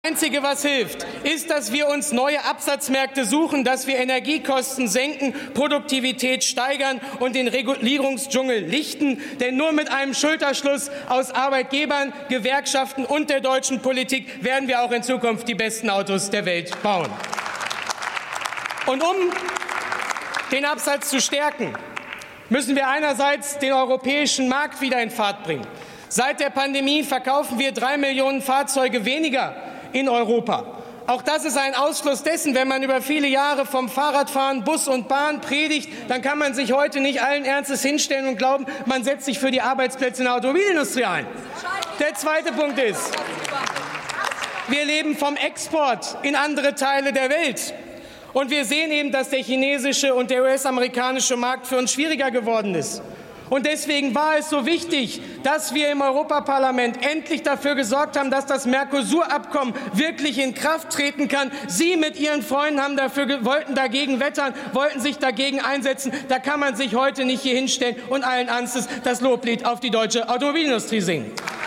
Das Einzige, was hilft, ist, dass wir uns neue Absatzmärkte suchen, dass wir Energiekosten senken, Produktivität steigern und den Regulierungsdschungel lichten. Denn nur mit einem Schulterschluss aus Arbeitgebern, Gewerkschaften und der deutschen Politik werden wir auch in Zukunft die besten Autos der Welt bauen. Und um den Absatz zu stärken, müssen wir einerseits den europäischen Markt wieder in Fahrt bringen. Seit der Pandemie verkaufen wir 3 Millionen Fahrzeuge weniger in Europa. Auch das ist ein Ausfluss dessen, wenn man über viele Jahre vom Fahrradfahren, Bus und Bahn predigt, dann kann man sich heute nicht allen Ernstes hinstellen und glauben, man setzt sich für die Arbeitsplätze in der Automobilindustrie ein. Der zweite Punkt ist, wir leben vom Export in andere Teile der Welt. Und wir sehen eben, dass der chinesische und der US-amerikanische Markt für uns schwieriger geworden ist. Und deswegen war es so wichtig, dass wir im Europaparlament endlich dafür gesorgt haben, dass das Mercosur-Abkommen wirklich in Kraft treten kann. Sie mit Ihren Freunden wollten dagegen wettern, wollten sich dagegen einsetzen. Da kann man sich heute nicht hier hinstellen und allen Ernstes das Loblied auf die deutsche Automobilindustrie singen.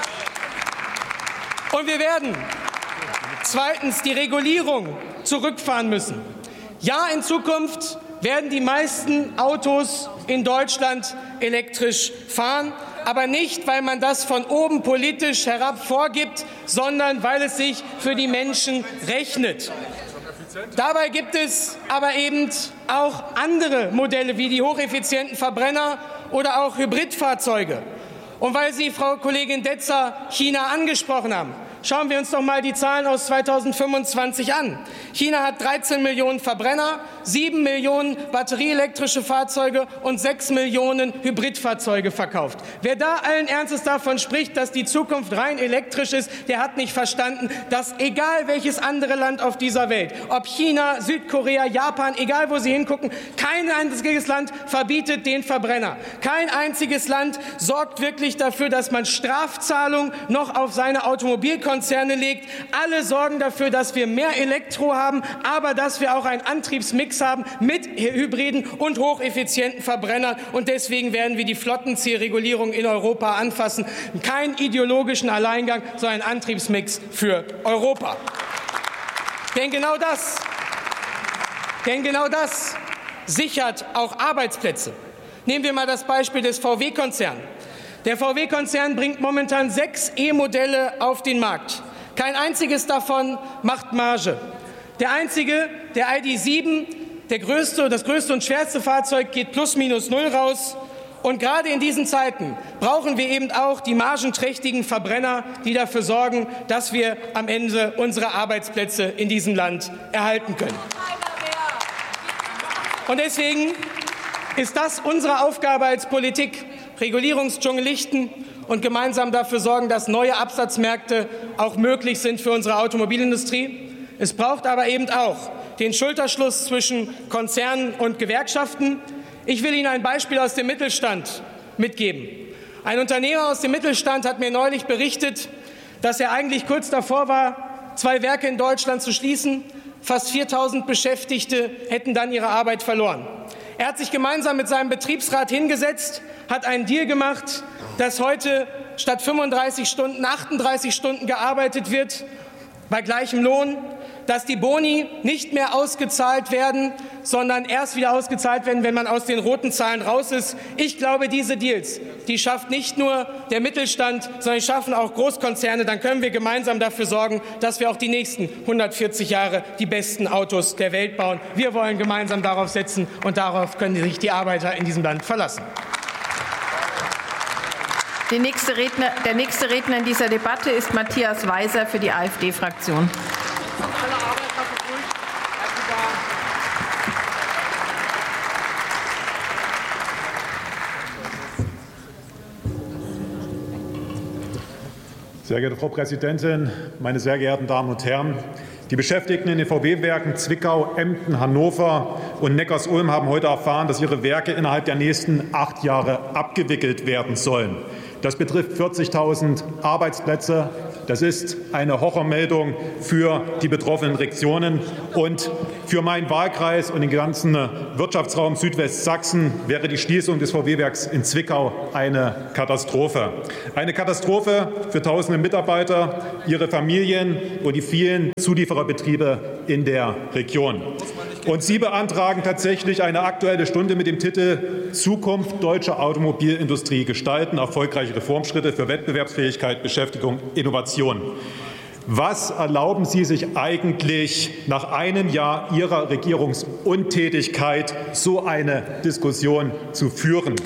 Und wir werden zweitens die Regulierung zurückfahren müssen. Ja, in Zukunft werden die meisten Autos in Deutschland elektrisch fahren, aber nicht, weil man das von oben politisch herab vorgibt, sondern weil es sich für die Menschen rechnet. Dabei gibt es aber eben auch andere Modelle wie die hocheffizienten Verbrenner oder auch Hybridfahrzeuge. Und weil Sie, Frau Kollegin Detzer, China angesprochen haben, schauen wir uns doch mal die Zahlen aus 2025 an. China hat 13 Millionen Verbrenner, 7 Millionen batterieelektrische Fahrzeuge und 6 Millionen Hybridfahrzeuge verkauft. Wer da allen Ernstes davon spricht, dass die Zukunft rein elektrisch ist, der hat nicht verstanden, dass egal welches andere Land auf dieser Welt, ob China, Südkorea, Japan, egal wo Sie hingucken, kein einziges Land verbietet den Verbrenner. Kein einziges Land sorgt wirklich dafür, dass man Strafzahlungen noch auf seine Automobilkonzerne legt. Alle sorgen dafür, dass wir mehr Elektro haben, aber dass wir auch einen Antriebsmix haben mit Hybriden und hocheffizienten Verbrennern. Und deswegen werden wir die Flottenzielregulierung in Europa anfassen. Keinen ideologischen Alleingang, sondern einen Antriebsmix für Europa. Denn genau das sichert auch Arbeitsplätze. Nehmen wir mal das Beispiel des VW-Konzerns. Der VW-Konzern bringt momentan 6 E-Modelle auf den Markt. Kein einziges davon macht Marge. Der einzige, der ID.7, das größte und schwerste Fahrzeug, geht plus minus null raus. Und gerade in diesen Zeiten brauchen wir eben auch die margenträchtigen Verbrenner, die dafür sorgen, dass wir am Ende unsere Arbeitsplätze in diesem Land erhalten können. Und deswegen ist das unsere Aufgabe als Politik, Regulierungsdschungel lichten und gemeinsam dafür sorgen, dass neue Absatzmärkte auch möglich sind für unsere Automobilindustrie. Es braucht aber eben auch den Schulterschluss zwischen Konzernen und Gewerkschaften. Ich will Ihnen ein Beispiel aus dem Mittelstand mitgeben. Ein Unternehmer aus dem Mittelstand hat mir neulich berichtet, dass er eigentlich kurz davor war, 2 Werke in Deutschland zu schließen. Fast 4.000 Beschäftigte hätten dann ihre Arbeit verloren. Er hat sich gemeinsam mit seinem Betriebsrat hingesetzt, hat einen Deal gemacht, dass heute statt 35 Stunden 38 Stunden gearbeitet wird, bei gleichem Lohn, dass die Boni nicht mehr ausgezahlt werden, sondern erst wieder ausgezahlt werden, wenn man aus den roten Zahlen raus ist. Ich glaube, diese Deals, die schafft nicht nur der Mittelstand, sondern die schaffen auch Großkonzerne. Dann können wir gemeinsam dafür sorgen, dass wir auch die nächsten 140 Jahre die besten Autos der Welt bauen. Wir wollen gemeinsam darauf setzen, und darauf können sich die Arbeiter in diesem Land verlassen. Der nächste Redner in dieser Debatte ist Matthias Weiser für die AfD-Fraktion. Sehr geehrte Frau Präsidentin, meine sehr geehrten Damen und Herren! Die Beschäftigten in den VW-Werken Zwickau, Emden, Hannover und Neckarsulm haben heute erfahren, dass ihre Werke innerhalb der nächsten 8 Jahre abgewickelt werden sollen. Das betrifft 40.000 Arbeitsplätze, Das ist eine Horrormeldung für die betroffenen Regionen. Und für meinen Wahlkreis und den ganzen Wirtschaftsraum Südwestsachsen wäre die Schließung des VW-Werks in Zwickau eine Katastrophe. Eine Katastrophe für tausende Mitarbeiter, ihre Familien und die vielen Zuliefererbetriebe in der Region. Und Sie beantragen tatsächlich eine Aktuelle Stunde mit dem Titel Zukunft deutscher Automobilindustrie gestalten, erfolgreiche Reformschritte für Wettbewerbsfähigkeit, Beschäftigung, Innovation. Was erlauben Sie sich eigentlich nach einem Jahr Ihrer Regierungsuntätigkeit, so eine Diskussion zu führen?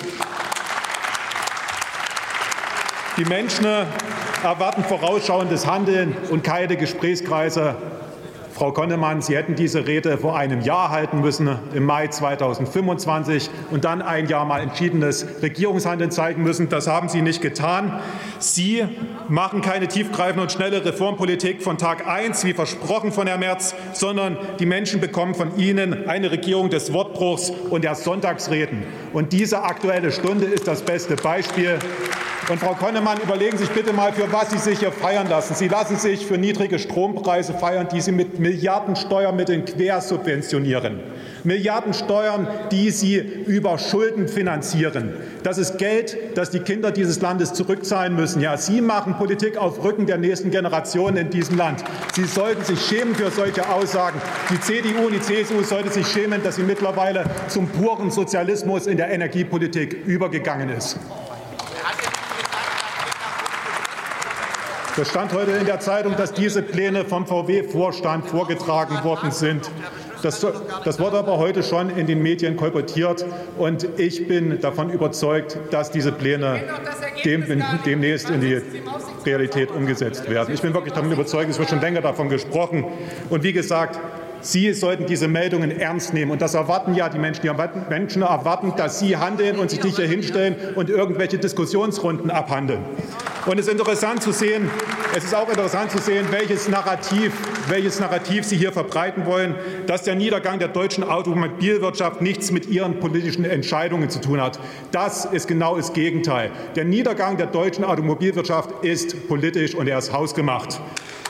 Die Menschen erwarten vorausschauendes Handeln und keine Gesprächskreise. Frau Konnemann, Sie hätten diese Rede vor einem Jahr halten müssen, im Mai 2025, und dann ein Jahr mal entschiedenes Regierungshandeln zeigen müssen. Das haben Sie nicht getan. Sie machen keine tiefgreifende und schnelle Reformpolitik von Tag 1, wie versprochen von Herrn Merz, sondern die Menschen bekommen von Ihnen eine Regierung des Wortbruchs und der Sonntagsreden. Und diese Aktuelle Stunde ist das beste Beispiel. Und Frau Konnemann, überlegen Sie sich bitte mal, für was Sie sich hier feiern lassen. Sie lassen sich für niedrige Strompreise feiern, die Sie mit Milliardensteuermitteln quersubventionieren. Milliardensteuern, die Sie über Schulden finanzieren. Das ist Geld, das die Kinder dieses Landes zurückzahlen müssen. Ja, Sie machen Politik auf Rücken der nächsten Generationen in diesem Land. Sie sollten sich schämen für solche Aussagen. Die CDU und die CSU sollten sich schämen, dass sie mittlerweile zum puren Sozialismus in der Energiepolitik übergegangen ist. Das stand heute in der Zeitung, dass diese Pläne vom VW-Vorstand vorgetragen worden sind. Das wurde aber heute schon in den Medien kolportiert, und ich bin davon überzeugt, dass diese Pläne demnächst in die Realität umgesetzt werden. Ich bin wirklich davon überzeugt, es wird schon länger davon gesprochen. Und wie gesagt, Sie sollten diese Meldungen ernst nehmen. Und das erwarten ja die Menschen. Die Menschen erwarten, dass Sie handeln und sich nicht hier hinstellen und irgendwelche Diskussionsrunden abhandeln. Und es ist auch interessant zu sehen, welches Narrativ Sie hier verbreiten wollen, dass der Niedergang der deutschen Automobilwirtschaft nichts mit Ihren politischen Entscheidungen zu tun hat. Das ist genau das Gegenteil. Der Niedergang der deutschen Automobilwirtschaft ist politisch, und er ist hausgemacht.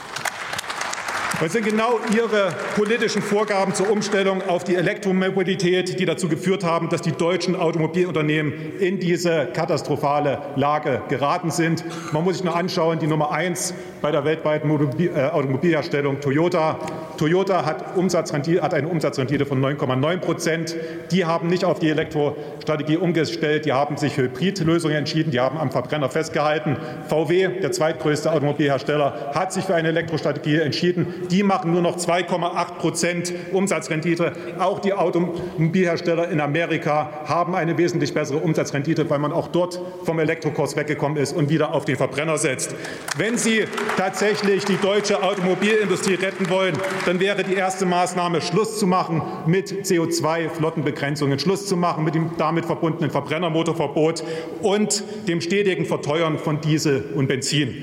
Es sind genau Ihre politischen Vorgaben zur Umstellung auf die Elektromobilität, die dazu geführt haben, dass die deutschen Automobilunternehmen in diese katastrophale Lage geraten sind. Man muss sich nur anschauen, die Nummer 1 bei der weltweiten Automobilherstellung, Toyota. Toyota hat eine Umsatzrendite von 9,9%. Die haben nicht auf die Elektrostrategie umgestellt, die haben sich für Hybridlösungen entschieden, die haben am Verbrenner festgehalten. VW, der zweitgrößte Automobilhersteller, hat sich für eine Elektrostrategie entschieden. Die machen nur noch 2,8% Umsatzrendite. Auch die Automobilhersteller in Amerika haben eine wesentlich bessere Umsatzrendite, weil man auch dort vom Elektrokurs weggekommen ist und wieder auf den Verbrenner setzt. Wenn Sie tatsächlich die deutsche Automobilindustrie retten wollen, dann wäre die erste Maßnahme, Schluss zu machen mit CO2-Flottenbegrenzungen, Schluss zu machen mit dem damit verbundenen Verbrennermotorverbot und dem stetigen Verteuern von Diesel und Benzin.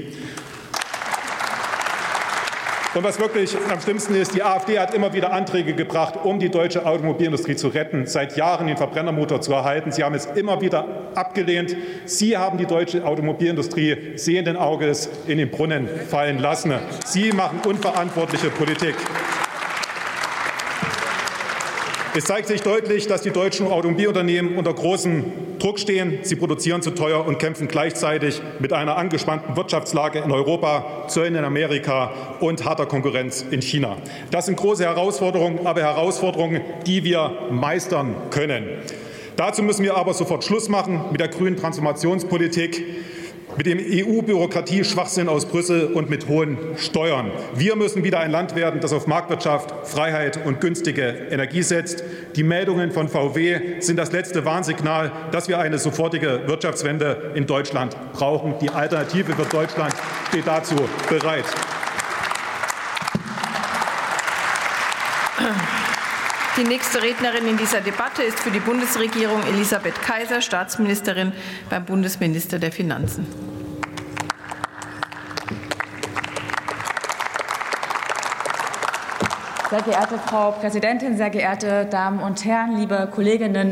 Und was wirklich am schlimmsten ist, die AfD hat immer wieder Anträge gebracht, um die deutsche Automobilindustrie zu retten, seit Jahren den Verbrennermotor zu erhalten. Sie haben es immer wieder abgelehnt. Sie haben die deutsche Automobilindustrie sehenden Auges in den Brunnen fallen lassen. Sie machen unverantwortliche Politik. Es zeigt sich deutlich, dass die deutschen Automobilunternehmen unter großem Druck stehen. Sie produzieren zu teuer und kämpfen gleichzeitig mit einer angespannten Wirtschaftslage in Europa, Zöllen in Amerika und harter Konkurrenz in China. Das sind große Herausforderungen, aber Herausforderungen, die wir meistern können. Dazu müssen wir aber sofort Schluss machen mit der grünen Transformationspolitik, mit dem EU-Bürokratie-Schwachsinn aus Brüssel und mit hohen Steuern. Wir müssen wieder ein Land werden, das auf Marktwirtschaft, Freiheit und günstige Energie setzt. Die Meldungen von VW sind das letzte Warnsignal, dass wir eine sofortige Wirtschaftswende in Deutschland brauchen. Die Alternative für Deutschland steht dazu bereit. Die nächste Rednerin in dieser Debatte ist für die Bundesregierung Elisabeth Kaiser, Staatsministerin beim Bundesminister der Finanzen. Sehr geehrte Frau Präsidentin, sehr geehrte Damen und Herren, liebe Kolleginnen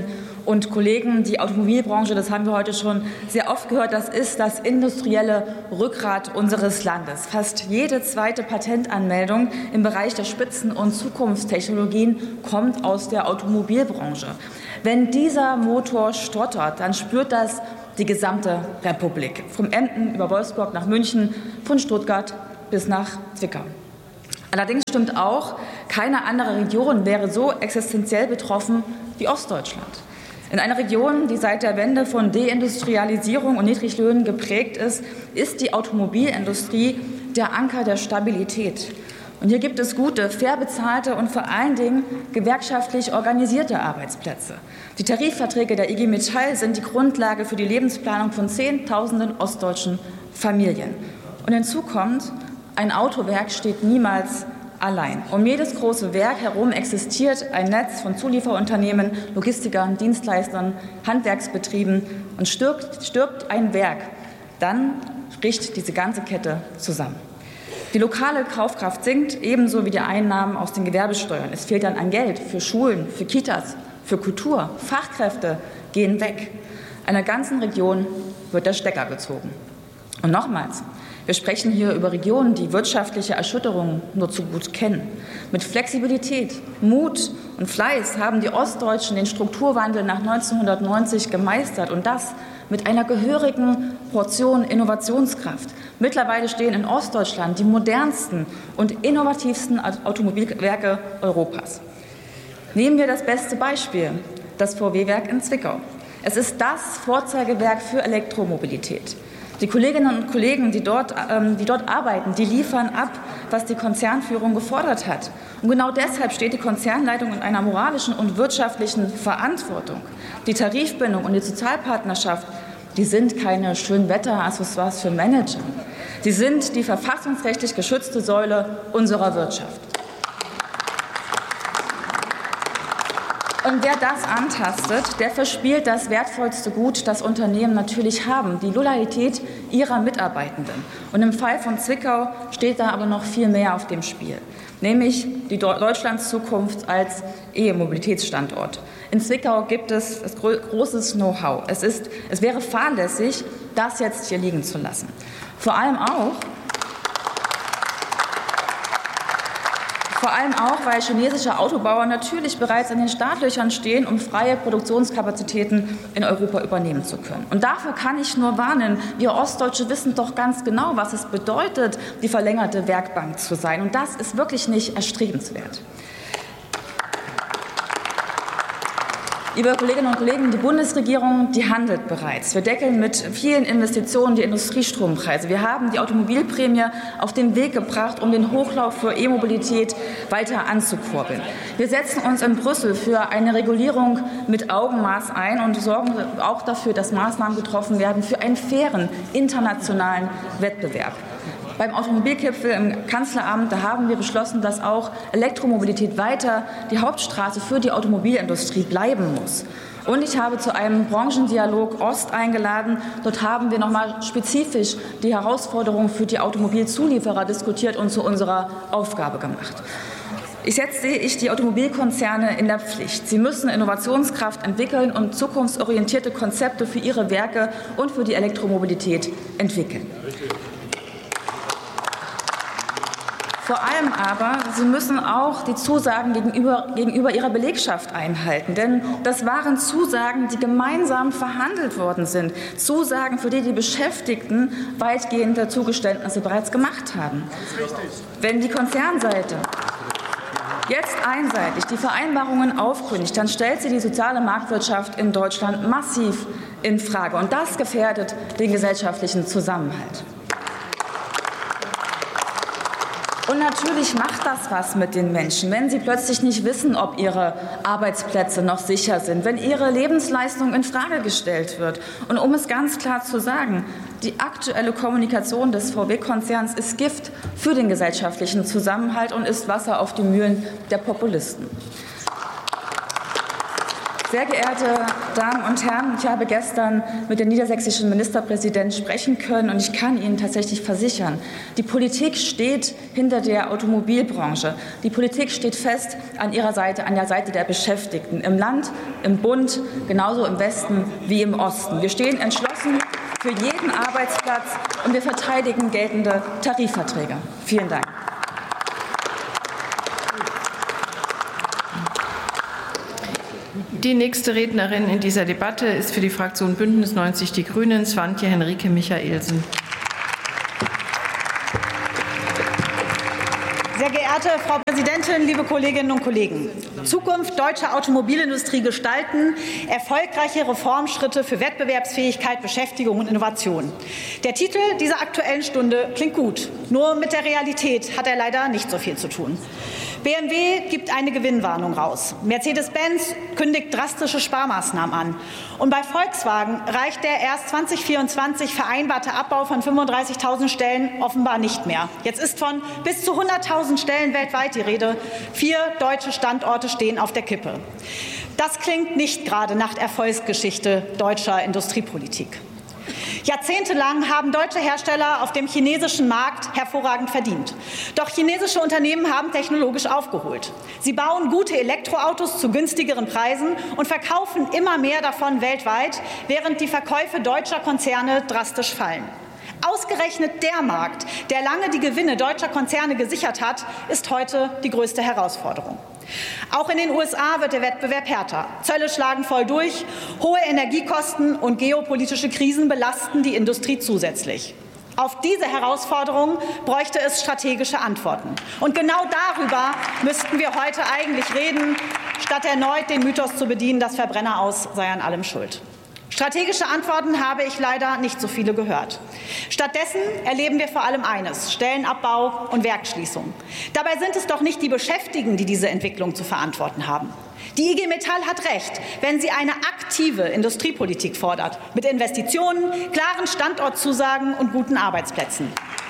und Kollegen, die Automobilbranche, das haben wir heute schon sehr oft gehört, das ist das industrielle Rückgrat unseres Landes. Fast jede zweite Patentanmeldung im Bereich der Spitzen- und Zukunftstechnologien kommt aus der Automobilbranche. Wenn dieser Motor stottert, dann spürt das die gesamte Republik. Vom Emden über Wolfsburg nach München, von Stuttgart bis nach Zwickau. Allerdings stimmt auch, keine andere Region wäre so existenziell betroffen wie Ostdeutschland. In einer Region, die seit der Wende von Deindustrialisierung und Niedriglöhnen geprägt ist, ist die Automobilindustrie der Anker der Stabilität. Und hier gibt es gute, fair bezahlte und vor allen Dingen gewerkschaftlich organisierte Arbeitsplätze. Die Tarifverträge der IG Metall sind die Grundlage für die Lebensplanung von Zehntausenden ostdeutschen Familien. Und hinzu kommt, ein Autowerk steht niemals allein. Um jedes große Werk herum existiert ein Netz von Zulieferunternehmen, Logistikern, Dienstleistern, Handwerksbetrieben. Und stirbt ein Werk, dann bricht diese ganze Kette zusammen. Die lokale Kaufkraft sinkt, ebenso wie die Einnahmen aus den Gewerbesteuern. Es fehlt dann an Geld für Schulen, für Kitas, für Kultur. Fachkräfte gehen weg. Einer ganzen Region wird der Stecker gezogen. Und nochmals, wir sprechen hier über Regionen, die wirtschaftliche Erschütterungen nur zu gut kennen. Mit Flexibilität, Mut und Fleiß haben die Ostdeutschen den Strukturwandel nach 1990 gemeistert und das mit einer gehörigen Portion Innovationskraft. Mittlerweile stehen in Ostdeutschland die modernsten und innovativsten Automobilwerke Europas. Nehmen wir das beste Beispiel, das VW-Werk in Zwickau. Es ist das Vorzeigewerk für Elektromobilität. Die Kolleginnen und Kollegen, die dort arbeiten, die liefern ab, was die Konzernführung gefordert hat. Und genau deshalb steht die Konzernleitung in einer moralischen und wirtschaftlichen Verantwortung. Die Tarifbindung und die Sozialpartnerschaft, die sind keine Schönwetter-Accessoires für Manager. Sie sind die verfassungsrechtlich geschützte Säule unserer Wirtschaft. Und wer das antastet, der verspielt das wertvollste Gut, das Unternehmen natürlich haben, die Loyalität ihrer Mitarbeitenden. Und im Fall von Zwickau steht da aber noch viel mehr auf dem Spiel, nämlich die Deutschlands Zukunft als E-Mobilitätsstandort. In Zwickau gibt es großes Know-how. Es wäre fahrlässig, das jetzt hier liegen zu lassen. Vor allem auch, weil chinesische Autobauer natürlich bereits in den Startlöchern stehen, um freie Produktionskapazitäten in Europa übernehmen zu können. Und dafür kann ich nur warnen, wir Ostdeutsche wissen doch ganz genau, was es bedeutet, die verlängerte Werkbank zu sein. Und das ist wirklich nicht erstrebenswert. Liebe Kolleginnen und Kollegen, die Bundesregierung, die handelt bereits. Wir deckeln mit vielen Investitionen die Industriestrompreise. Wir haben die Automobilprämie auf den Weg gebracht, um den Hochlauf für E-Mobilität weiter anzukurbeln. Wir setzen uns in Brüssel für eine Regulierung mit Augenmaß ein und sorgen auch dafür, dass Maßnahmen getroffen werden für einen fairen internationalen Wettbewerb. Beim Automobilgipfel im Kanzleramt, da haben wir beschlossen, dass auch Elektromobilität weiter die Hauptstraße für die Automobilindustrie bleiben muss. Und ich habe zu einem Branchendialog Ost eingeladen. Dort haben wir noch mal spezifisch die Herausforderungen für die Automobilzulieferer diskutiert und zu unserer Aufgabe gemacht. Jetzt sehe ich die Automobilkonzerne in der Pflicht. Sie müssen Innovationskraft entwickeln und zukunftsorientierte Konzepte für ihre Werke und für die Elektromobilität entwickeln. Vor allem aber, sie müssen auch die Zusagen gegenüber ihrer Belegschaft einhalten. Denn das waren Zusagen, die gemeinsam verhandelt worden sind. Zusagen, für die die Beschäftigten weitgehende Zugeständnisse bereits gemacht haben. Wenn die Konzernseite jetzt einseitig die Vereinbarungen aufkündigt, dann stellt sie die soziale Marktwirtschaft in Deutschland massiv in Frage. Und das gefährdet den gesellschaftlichen Zusammenhalt. Und natürlich macht das was mit den Menschen, wenn sie plötzlich nicht wissen, ob ihre Arbeitsplätze noch sicher sind, wenn ihre Lebensleistung in Frage gestellt wird. Und um es ganz klar zu sagen, die aktuelle Kommunikation des VW-Konzerns ist Gift für den gesellschaftlichen Zusammenhalt und ist Wasser auf die Mühlen der Populisten. Sehr geehrte Damen und Herren, ich habe gestern mit dem niedersächsischen Ministerpräsidenten sprechen können, und ich kann Ihnen tatsächlich versichern, die Politik steht hinter der Automobilbranche. Die Politik steht fest an ihrer Seite, an der Seite der Beschäftigten im Land, im Bund, genauso im Westen wie im Osten. Wir stehen entschlossen für jeden Arbeitsplatz, und wir verteidigen geltende Tarifverträge. Vielen Dank. Die nächste Rednerin in dieser Debatte ist für die Fraktion Bündnis 90 Die Grünen Swantje Henrike Michaelsen. Sehr geehrte Frau Präsidentin, liebe Kolleginnen und Kollegen! Zukunft deutscher Automobilindustrie gestalten, erfolgreiche Reformschritte für Wettbewerbsfähigkeit, Beschäftigung und Innovation. Der Titel dieser Aktuellen Stunde klingt gut, nur mit der Realität hat er leider nicht so viel zu tun. BMW gibt eine Gewinnwarnung raus. Mercedes-Benz kündigt drastische Sparmaßnahmen an. Und bei Volkswagen reicht der erst 2024 vereinbarte Abbau von 35.000 Stellen offenbar nicht mehr. Jetzt ist von bis zu 100.000 Stellen weltweit die Rede. 4 deutsche Standorte stehen auf der Kippe. Das klingt nicht gerade nach Erfolgsgeschichte deutscher Industriepolitik. Jahrzehntelang haben deutsche Hersteller auf dem chinesischen Markt hervorragend verdient. Doch chinesische Unternehmen haben technologisch aufgeholt. Sie bauen gute Elektroautos zu günstigeren Preisen und verkaufen immer mehr davon weltweit, während die Verkäufe deutscher Konzerne drastisch fallen. Ausgerechnet der Markt, der lange die Gewinne deutscher Konzerne gesichert hat, ist heute die größte Herausforderung. Auch in den USA wird der Wettbewerb härter. Zölle schlagen voll durch, hohe Energiekosten und geopolitische Krisen belasten die Industrie zusätzlich. Auf diese Herausforderungen bräuchte es strategische Antworten. Und genau darüber müssten wir heute eigentlich reden, statt erneut den Mythos zu bedienen, das Verbrenner aus sei an allem schuld. Strategische Antworten habe ich leider nicht so viele gehört. Stattdessen erleben wir vor allem eines: Stellenabbau und Werksschließung. Dabei sind es doch nicht die Beschäftigten, die diese Entwicklung zu verantworten haben. Die IG Metall hat recht, wenn sie eine aktive Industriepolitik fordert, mit Investitionen, klaren Standortzusagen und guten Arbeitsplätzen.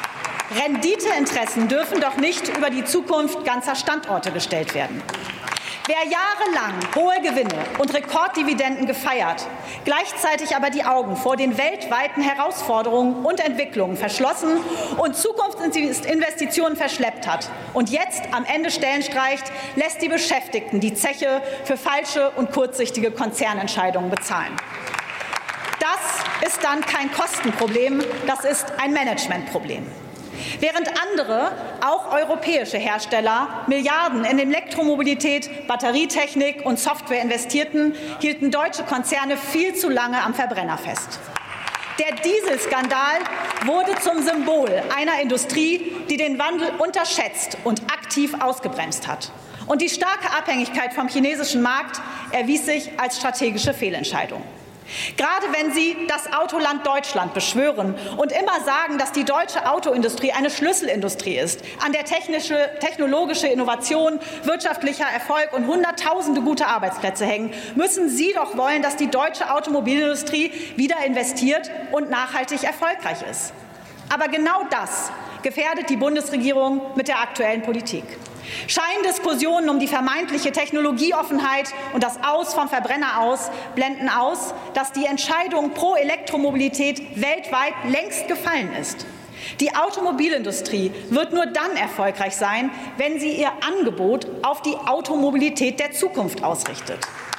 Renditeinteressen dürfen doch nicht über die Zukunft ganzer Standorte gestellt werden. Wer jahrelang hohe Gewinne und Rekorddividenden gefeiert, gleichzeitig aber die Augen vor den weltweiten Herausforderungen und Entwicklungen verschlossen und Zukunftsinvestitionen verschleppt hat und jetzt am Ende Stellen streicht, lässt die Beschäftigten die Zeche für falsche und kurzsichtige Konzernentscheidungen bezahlen. Das ist dann kein Kostenproblem, das ist ein Managementproblem. Während andere, auch europäische Hersteller, Milliarden in Elektromobilität, Batterietechnik und Software investierten, hielten deutsche Konzerne viel zu lange am Verbrenner fest. Der Dieselskandal wurde zum Symbol einer Industrie, die den Wandel unterschätzt und aktiv ausgebremst hat. Und die starke Abhängigkeit vom chinesischen Markt erwies sich als strategische Fehlentscheidung. Gerade wenn Sie das Autoland Deutschland beschwören und immer sagen, dass die deutsche Autoindustrie eine Schlüsselindustrie ist, an der technologische Innovation, wirtschaftlicher Erfolg und Hunderttausende gute Arbeitsplätze hängen, müssen Sie doch wollen, dass die deutsche Automobilindustrie wieder investiert und nachhaltig erfolgreich ist. Aber genau das gefährdet die Bundesregierung mit der aktuellen Politik. Scheindiskussionen um die vermeintliche Technologieoffenheit und das Aus vom Verbrenner aus blenden aus, dass die Entscheidung pro Elektromobilität weltweit längst gefallen ist. Die Automobilindustrie wird nur dann erfolgreich sein, wenn sie ihr Angebot auf die Automobilität der Zukunft ausrichtet.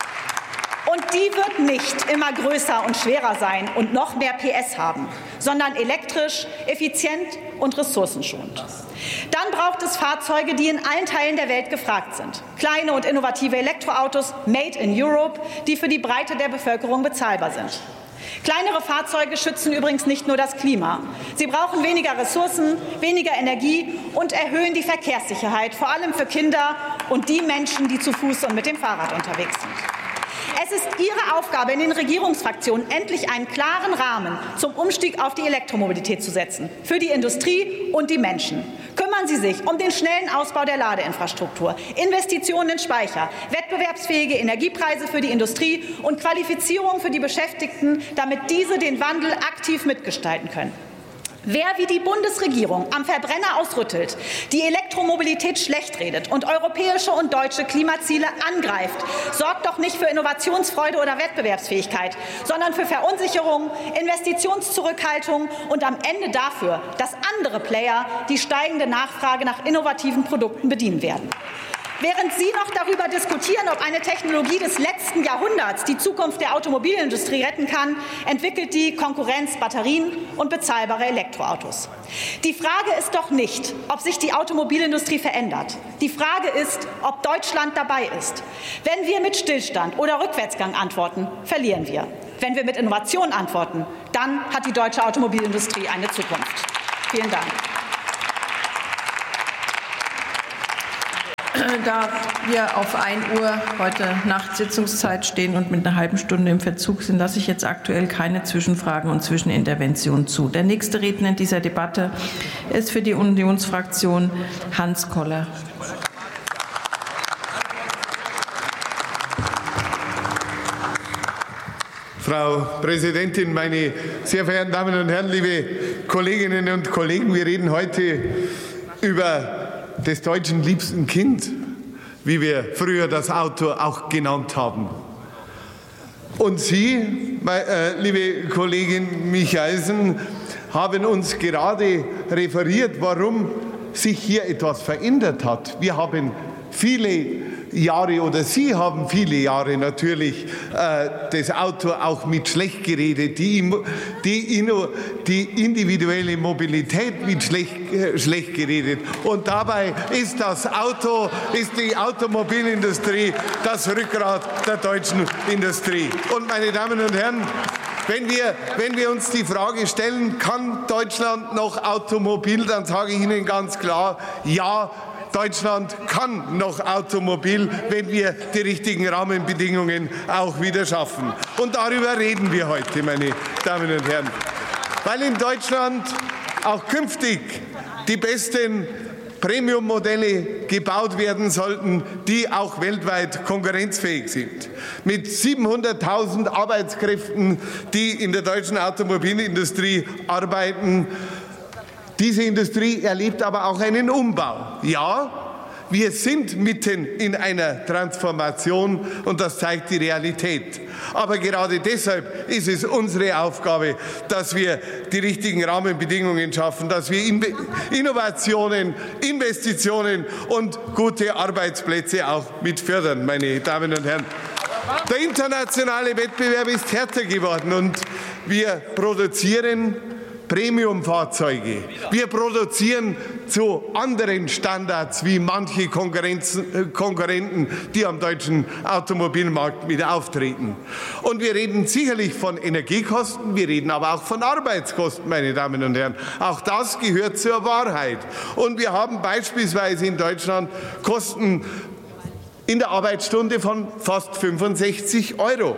Und die wird nicht immer größer und schwerer sein und noch mehr PS haben, sondern elektrisch, effizient und ressourcenschonend. Dann braucht es Fahrzeuge, die in allen Teilen der Welt gefragt sind. Kleine und innovative Elektroautos, made in Europe, die für die Breite der Bevölkerung bezahlbar sind. Kleinere Fahrzeuge schützen übrigens nicht nur das Klima. Sie brauchen weniger Ressourcen, weniger Energie und erhöhen die Verkehrssicherheit, vor allem für Kinder und die Menschen, die zu Fuß und mit dem Fahrrad unterwegs sind. Es ist Ihre Aufgabe in den Regierungsfraktionen, endlich einen klaren Rahmen zum Umstieg auf die Elektromobilität zu setzen, für die Industrie und die Menschen. Kümmern Sie sich um den schnellen Ausbau der Ladeinfrastruktur, Investitionen in Speicher, wettbewerbsfähige Energiepreise für die Industrie und Qualifizierung für die Beschäftigten, damit diese den Wandel aktiv mitgestalten können. Wer wie die Bundesregierung am Verbrenner ausrüttelt, die Elektromobilität schlecht redet und europäische und deutsche Klimaziele angreift, sorgt doch nicht für Innovationsfreude oder Wettbewerbsfähigkeit, sondern für Verunsicherung, Investitionszurückhaltung und am Ende dafür, dass andere Player die steigende Nachfrage nach innovativen Produkten bedienen werden. Während Sie noch darüber diskutieren, ob eine Technologie des letzten Jahrhunderts die Zukunft der Automobilindustrie retten kann, entwickelt die Konkurrenz Batterien und bezahlbare Elektroautos. Die Frage ist doch nicht, ob sich die Automobilindustrie verändert. Die Frage ist, ob Deutschland dabei ist. Wenn wir mit Stillstand oder Rückwärtsgang antworten, verlieren wir. Wenn wir mit Innovation antworten, dann hat die deutsche Automobilindustrie eine Zukunft. Vielen Dank. Da wir auf 1 Uhr heute Nacht Sitzungszeit stehen und mit einer halben Stunde im Verzug sind, lasse ich jetzt aktuell keine Zwischenfragen und Zwischeninterventionen zu. Der nächste Redner in dieser Debatte ist für die Unionsfraktion Hans Koller. Frau Präsidentin, meine sehr verehrten Damen und Herren, liebe Kolleginnen und Kollegen! Wir reden heute über des Deutschen liebsten Kind, wie wir früher das Auto auch genannt haben. Und Sie, liebe Kollegin Michaelsen, haben uns gerade referiert, warum sich hier etwas verändert hat. Wir haben viele Jahre oder Sie haben viele Jahre natürlich das Auto auch mit schlecht geredet, die individuelle Mobilität mit schlecht geredet. Und dabei ist die Automobilindustrie das Rückgrat der deutschen Industrie. Und meine Damen und Herren, wenn wir uns die Frage stellen, kann Deutschland noch automobil, dann sage ich Ihnen ganz klar, ja, Deutschland kann noch automobil, wenn wir die richtigen Rahmenbedingungen auch wieder schaffen. Und darüber reden wir heute, meine Damen und Herren. Weil in Deutschland auch künftig die besten Premium-Modelle gebaut werden sollten, die auch weltweit konkurrenzfähig sind. Mit 700.000 Arbeitskräften, die in der deutschen Automobilindustrie arbeiten. Diese Industrie erlebt aber auch einen Umbau. Ja, wir sind mitten in einer Transformation und das zeigt die Realität. Aber gerade deshalb ist es unsere Aufgabe, dass wir die richtigen Rahmenbedingungen schaffen, dass wir Innovationen, Investitionen und gute Arbeitsplätze auch mit fördern, meine Damen und Herren. Der internationale Wettbewerb ist härter geworden und wir produzieren Premium-Fahrzeuge. Wir produzieren zu anderen Standards wie manche Konkurrenten, die am deutschen Automobilmarkt mit auftreten. Und wir reden sicherlich von Energiekosten, wir reden aber auch von Arbeitskosten, meine Damen und Herren. Auch das gehört zur Wahrheit. Und wir haben beispielsweise in Deutschland Kosten in der Arbeitsstunde von fast 65 €.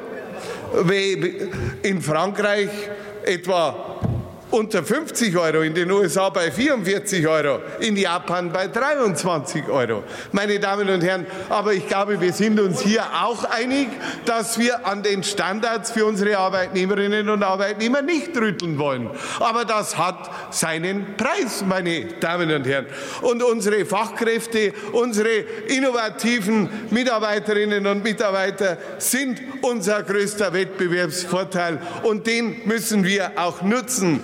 In Frankreich etwa unter 50 €, in den USA bei 44 €, in Japan bei 23 €. Meine Damen und Herren, aber ich glaube, wir sind uns hier auch einig, dass wir an den Standards für unsere Arbeitnehmerinnen und Arbeitnehmer nicht rütteln wollen. Aber das hat seinen Preis, meine Damen und Herren. Und unsere Fachkräfte, unsere innovativen Mitarbeiterinnen und Mitarbeiter sind unser größter Wettbewerbsvorteil und den müssen wir auch nutzen.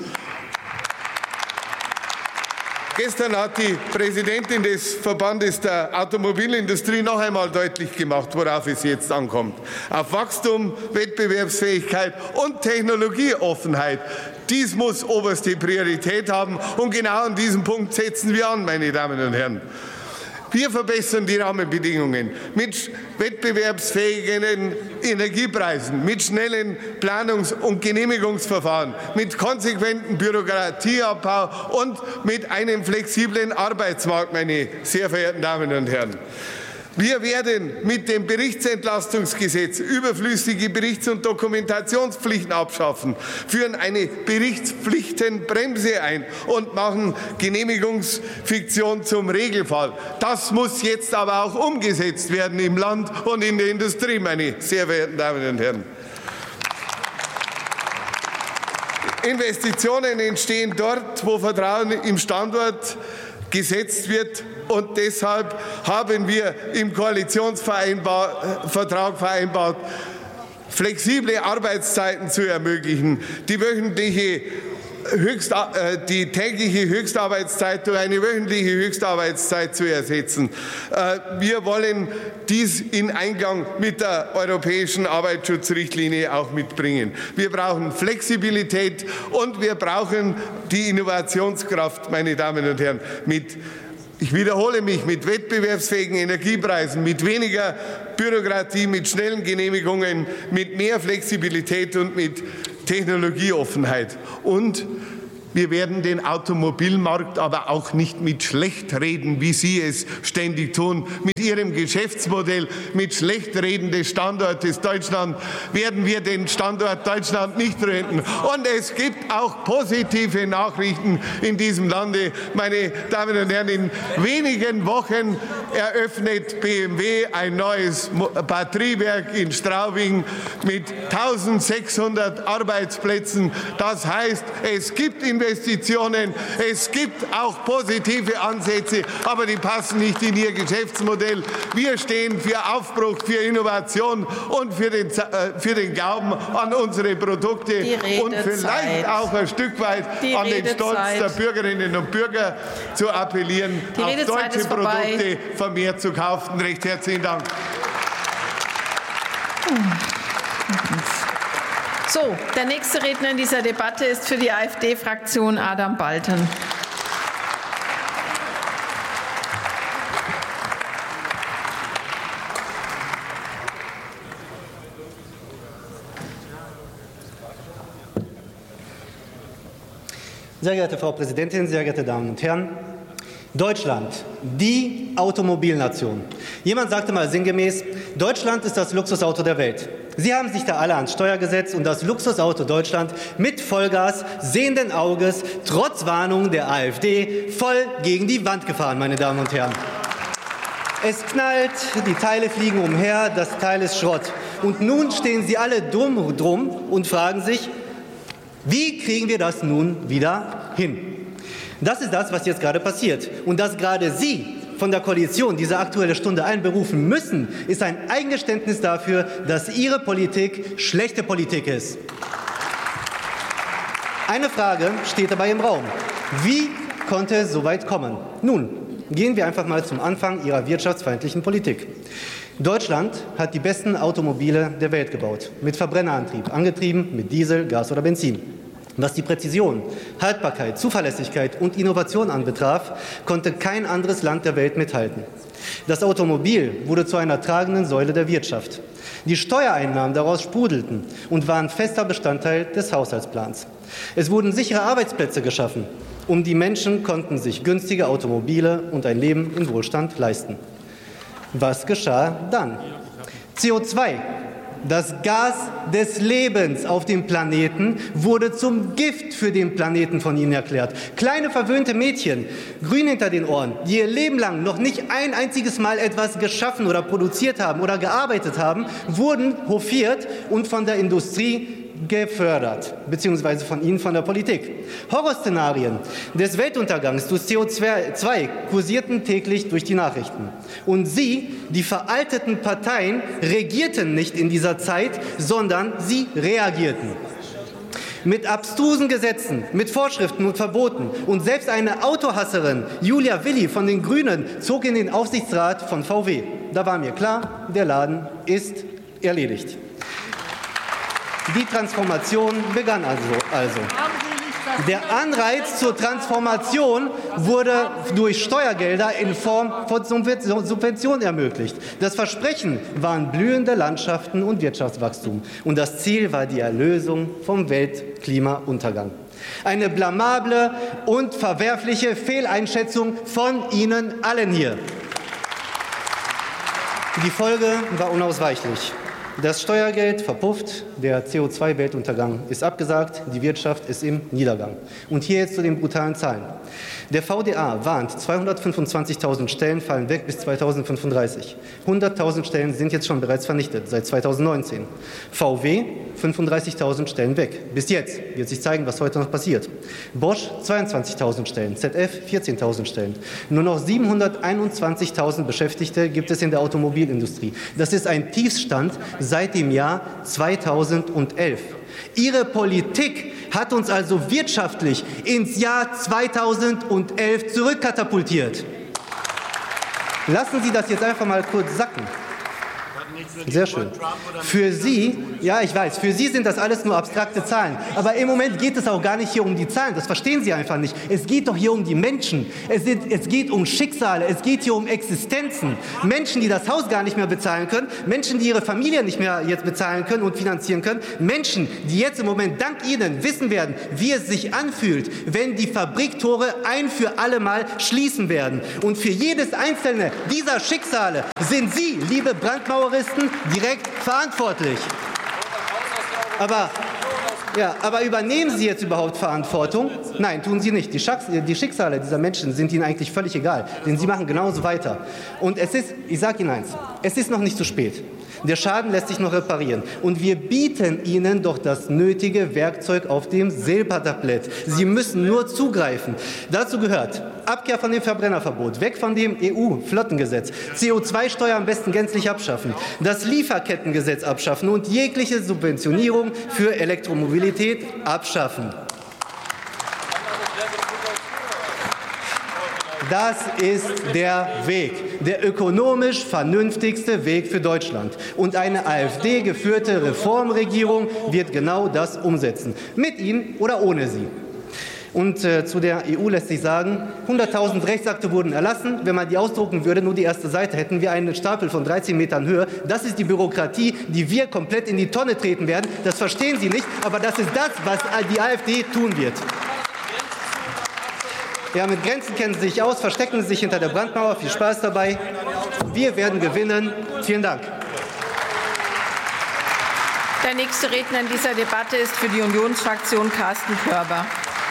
Gestern hat die Präsidentin des Verbandes der Automobilindustrie noch einmal deutlich gemacht, worauf es jetzt ankommt. Auf Wachstum, Wettbewerbsfähigkeit und Technologieoffenheit. Dies muss oberste Priorität haben und genau an diesem Punkt setzen wir an, meine Damen und Herren. Wir verbessern die Rahmenbedingungen mit wettbewerbsfähigen Energiepreisen, mit schnellen Planungs- und Genehmigungsverfahren, mit konsequentem Bürokratieabbau und mit einem flexiblen Arbeitsmarkt, meine sehr verehrten Damen und Herren. Wir werden mit dem Berichtsentlastungsgesetz überflüssige Berichts- und Dokumentationspflichten abschaffen, führen eine Berichtspflichtenbremse ein und machen Genehmigungsfiktion zum Regelfall. Das muss jetzt aber auch umgesetzt werden im Land und in der Industrie, meine sehr verehrten Damen und Herren. Investitionen entstehen dort, wo Vertrauen im Standort gesetzt wird Und deshalb haben wir im Koalitionsvertrag vereinbart, flexible Arbeitszeiten zu ermöglichen, die tägliche Höchstarbeitszeit durch eine wöchentliche Höchstarbeitszeit zu ersetzen. Wir wollen dies in Einklang mit der europäischen Arbeitsschutzrichtlinie auch mitbringen. Wir brauchen Flexibilität und wir brauchen die Innovationskraft, meine Damen und Herren, ich wiederhole mich, mit wettbewerbsfähigen Energiepreisen, mit weniger Bürokratie, mit schnellen Genehmigungen, mit mehr Flexibilität und mit Technologieoffenheit. Und wir werden den Automobilmarkt aber auch nicht mit Schlechtreden, wie Sie es ständig tun, mit Ihrem Geschäftsmodell, mit Schlechtreden des Standortes Deutschland, werden wir den Standort Deutschland nicht retten. Und es gibt auch positive Nachrichten in diesem Lande. Meine Damen und Herren, in wenigen Wochen eröffnet BMW ein neues Batteriewerk in Straubing mit 1600 Arbeitsplätzen. Das heißt, es gibt Investitionen, es gibt auch positive Ansätze, aber die passen nicht in Ihr Geschäftsmodell. Wir stehen für Aufbruch, für Innovation und für den Glauben an unsere Produkte und vielleicht auch ein Stück weit an den Stolz der Bürgerinnen und Bürger zu appellieren, auf deutsche Produkte vermehrt zu kaufen. Recht herzlichen Dank. So, der nächste Redner in dieser Debatte ist für die AfD-Fraktion Adam Balten. Sehr geehrte Frau Präsidentin, sehr geehrte Damen und Herren! Deutschland, die Automobilnation. Jemand sagte mal sinngemäß, Deutschland ist das Luxusauto der Welt. Sie haben sich da alle ans Steuer gesetzt und das Luxusauto Deutschland mit Vollgas, sehenden Auges, trotz Warnung der AfD, voll gegen die Wand gefahren, meine Damen und Herren. Es knallt, die Teile fliegen umher, das Teil ist Schrott. Und nun stehen Sie alle dumm drum und fragen sich, wie kriegen wir das nun wieder hin? Das ist das, was jetzt gerade passiert. Und dass gerade Sie von der Koalition diese Aktuelle Stunde einberufen müssen, ist ein Eingeständnis dafür, dass Ihre Politik schlechte Politik ist. Eine Frage steht dabei im Raum. Wie konnte es so weit kommen? Nun, gehen wir einfach mal zum Anfang Ihrer wirtschaftsfeindlichen Politik. Deutschland hat die besten Automobile der Welt gebaut, mit Verbrennerantrieb, angetrieben mit Diesel, Gas oder Benzin. Was die Präzision, Haltbarkeit, Zuverlässigkeit und Innovation anbetraf, konnte kein anderes Land der Welt mithalten. Das Automobil wurde zu einer tragenden Säule der Wirtschaft. Die Steuereinnahmen daraus sprudelten und waren fester Bestandteil des Haushaltsplans. Es wurden sichere Arbeitsplätze geschaffen und die Menschen konnten sich günstige Automobile und ein Leben in Wohlstand leisten. Was geschah dann? CO2. Das Gas des Lebens auf dem Planeten wurde zum Gift für den Planeten von Ihnen erklärt. Kleine verwöhnte Mädchen, grün hinter den Ohren, die ihr Leben lang noch nicht ein einziges Mal etwas geschaffen oder produziert haben oder gearbeitet haben, wurden hofiert und von der Industrie gefördert, beziehungsweise von Ihnen, von der Politik. Horrorszenarien des Weltuntergangs durch CO2 kursierten täglich durch die Nachrichten. Und Sie, die veralteten Parteien, regierten nicht in dieser Zeit, sondern sie reagierten. Mit abstrusen Gesetzen, mit Vorschriften und Verboten. Und selbst eine Autohasserin, Julia Willi von den Grünen, zog in den Aufsichtsrat von VW. Da war mir klar, der Laden ist erledigt. Die Transformation begann also. Der Anreiz zur Transformation wurde durch Steuergelder in Form von Subventionen ermöglicht. Das Versprechen waren blühende Landschaften und Wirtschaftswachstum. Und das Ziel war die Erlösung vom Weltklimauntergang. Eine blamable und verwerfliche Fehleinschätzung von Ihnen allen hier. Die Folge war unausweichlich. Das Steuergeld verpufft, der CO2-Weltuntergang ist abgesagt, die Wirtschaft ist im Niedergang. Und hier jetzt zu den brutalen Zahlen. Der VDA warnt, 225.000 Stellen fallen weg bis 2035. 100.000 Stellen sind jetzt schon bereits vernichtet, seit 2019. VW, 35.000 Stellen weg. Bis jetzt wird sich zeigen, was heute noch passiert. Bosch, 22.000 Stellen. ZF, 14.000 Stellen. Nur noch 721.000 Beschäftigte gibt es in der Automobilindustrie. Das ist ein Tiefstand seit dem Jahr 2011. Ihre Politik hat uns also wirtschaftlich ins Jahr 2011 zurückkatapultiert. Lassen Sie das jetzt einfach mal kurz sacken. Sehr schön. Für Sie, ja, ich weiß, für Sie sind das alles nur abstrakte Zahlen. Aber im Moment geht es auch gar nicht hier um die Zahlen. Das verstehen Sie einfach nicht. Es geht doch hier um die Menschen. Es geht um Schicksale. Es geht hier um Existenzen. Menschen, die das Haus gar nicht mehr bezahlen können. Menschen, die ihre Familie nicht mehr jetzt bezahlen können und finanzieren können. Menschen, die jetzt im Moment dank Ihnen wissen werden, wie es sich anfühlt, wenn die Fabriktore ein für alle Mal schließen werden. Und für jedes einzelne dieser Schicksale sind Sie, liebe Brandmaueristen, direkt verantwortlich. Aber übernehmen Sie jetzt überhaupt Verantwortung? Nein, tun Sie nicht. Die Schicksale dieser Menschen sind Ihnen eigentlich völlig egal, denn Sie machen genauso weiter. Und ich sage Ihnen eins, es ist noch nicht zu spät. Der Schaden lässt sich noch reparieren. Und wir bieten Ihnen doch das nötige Werkzeug auf dem Silbertablett. Sie müssen nur zugreifen. Dazu gehört Abkehr von dem Verbrennerverbot, weg von dem EU-Flottengesetz, CO2-Steuer am besten gänzlich abschaffen, das Lieferkettengesetz abschaffen und jegliche Subventionierung für Elektromobilität abschaffen. Das ist der Weg, der ökonomisch vernünftigste Weg für Deutschland. Und eine AfD-geführte Reformregierung wird genau das umsetzen. Mit Ihnen oder ohne Sie. Und zu der EU lässt sich sagen, 100.000 Rechtsakte wurden erlassen. Wenn man die ausdrucken würde, nur die erste Seite, hätten wir einen Stapel von 13 Metern Höhe. Das ist die Bürokratie, die wir komplett in die Tonne treten werden. Das verstehen Sie nicht, aber das ist das, was die AfD tun wird. Ja, mit Grenzen kennen Sie sich aus, verstecken Sie sich hinter der Brandmauer. Viel Spaß dabei. Wir werden gewinnen. Vielen Dank. Der nächste Redner in dieser Debatte ist für die Unionsfraktion Carsten Körber.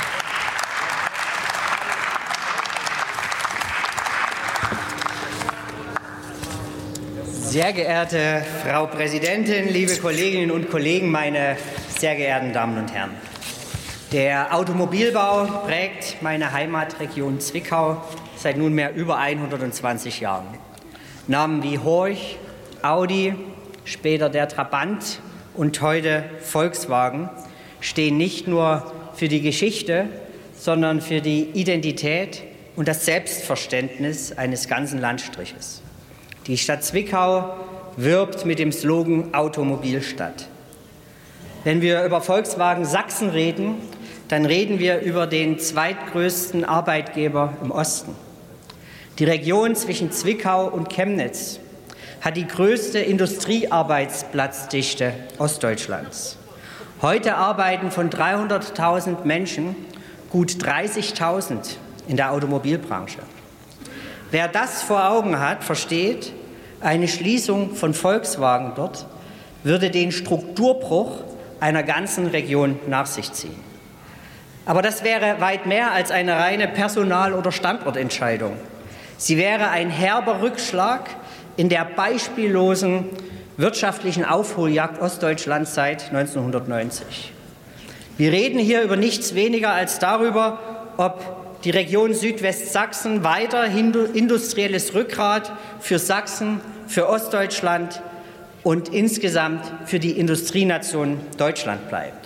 Sehr geehrte Frau Präsidentin, liebe Kolleginnen und Kollegen, meine sehr geehrten Damen und Herren! Der Automobilbau prägt meine Heimatregion Zwickau seit nunmehr über 120 Jahren. Namen wie Horch, Audi, später der Trabant und heute Volkswagen stehen nicht nur für die Geschichte, sondern für die Identität und das Selbstverständnis eines ganzen Landstriches. Die Stadt Zwickau wirbt mit dem Slogan Automobilstadt. Wenn wir über Volkswagen Sachsen reden, dann reden wir über den zweitgrößten Arbeitgeber im Osten. Die Region zwischen Zwickau und Chemnitz hat die größte Industriearbeitsplatzdichte Ostdeutschlands. Heute arbeiten von 300.000 Menschen gut 30.000 in der Automobilbranche. Wer das vor Augen hat, versteht, eine Schließung von Volkswagen dort würde den Strukturbruch einer ganzen Region nach sich ziehen. Aber das wäre weit mehr als eine reine Personal- oder Standortentscheidung. Sie wäre ein herber Rückschlag in der beispiellosen wirtschaftlichen Aufholjagd Ostdeutschlands seit 1990. Wir reden hier über nichts weniger als darüber, ob die Region Südwestsachsen weiter industrielles Rückgrat für Sachsen, für Ostdeutschland und insgesamt für die Industrienation Deutschland bleibt.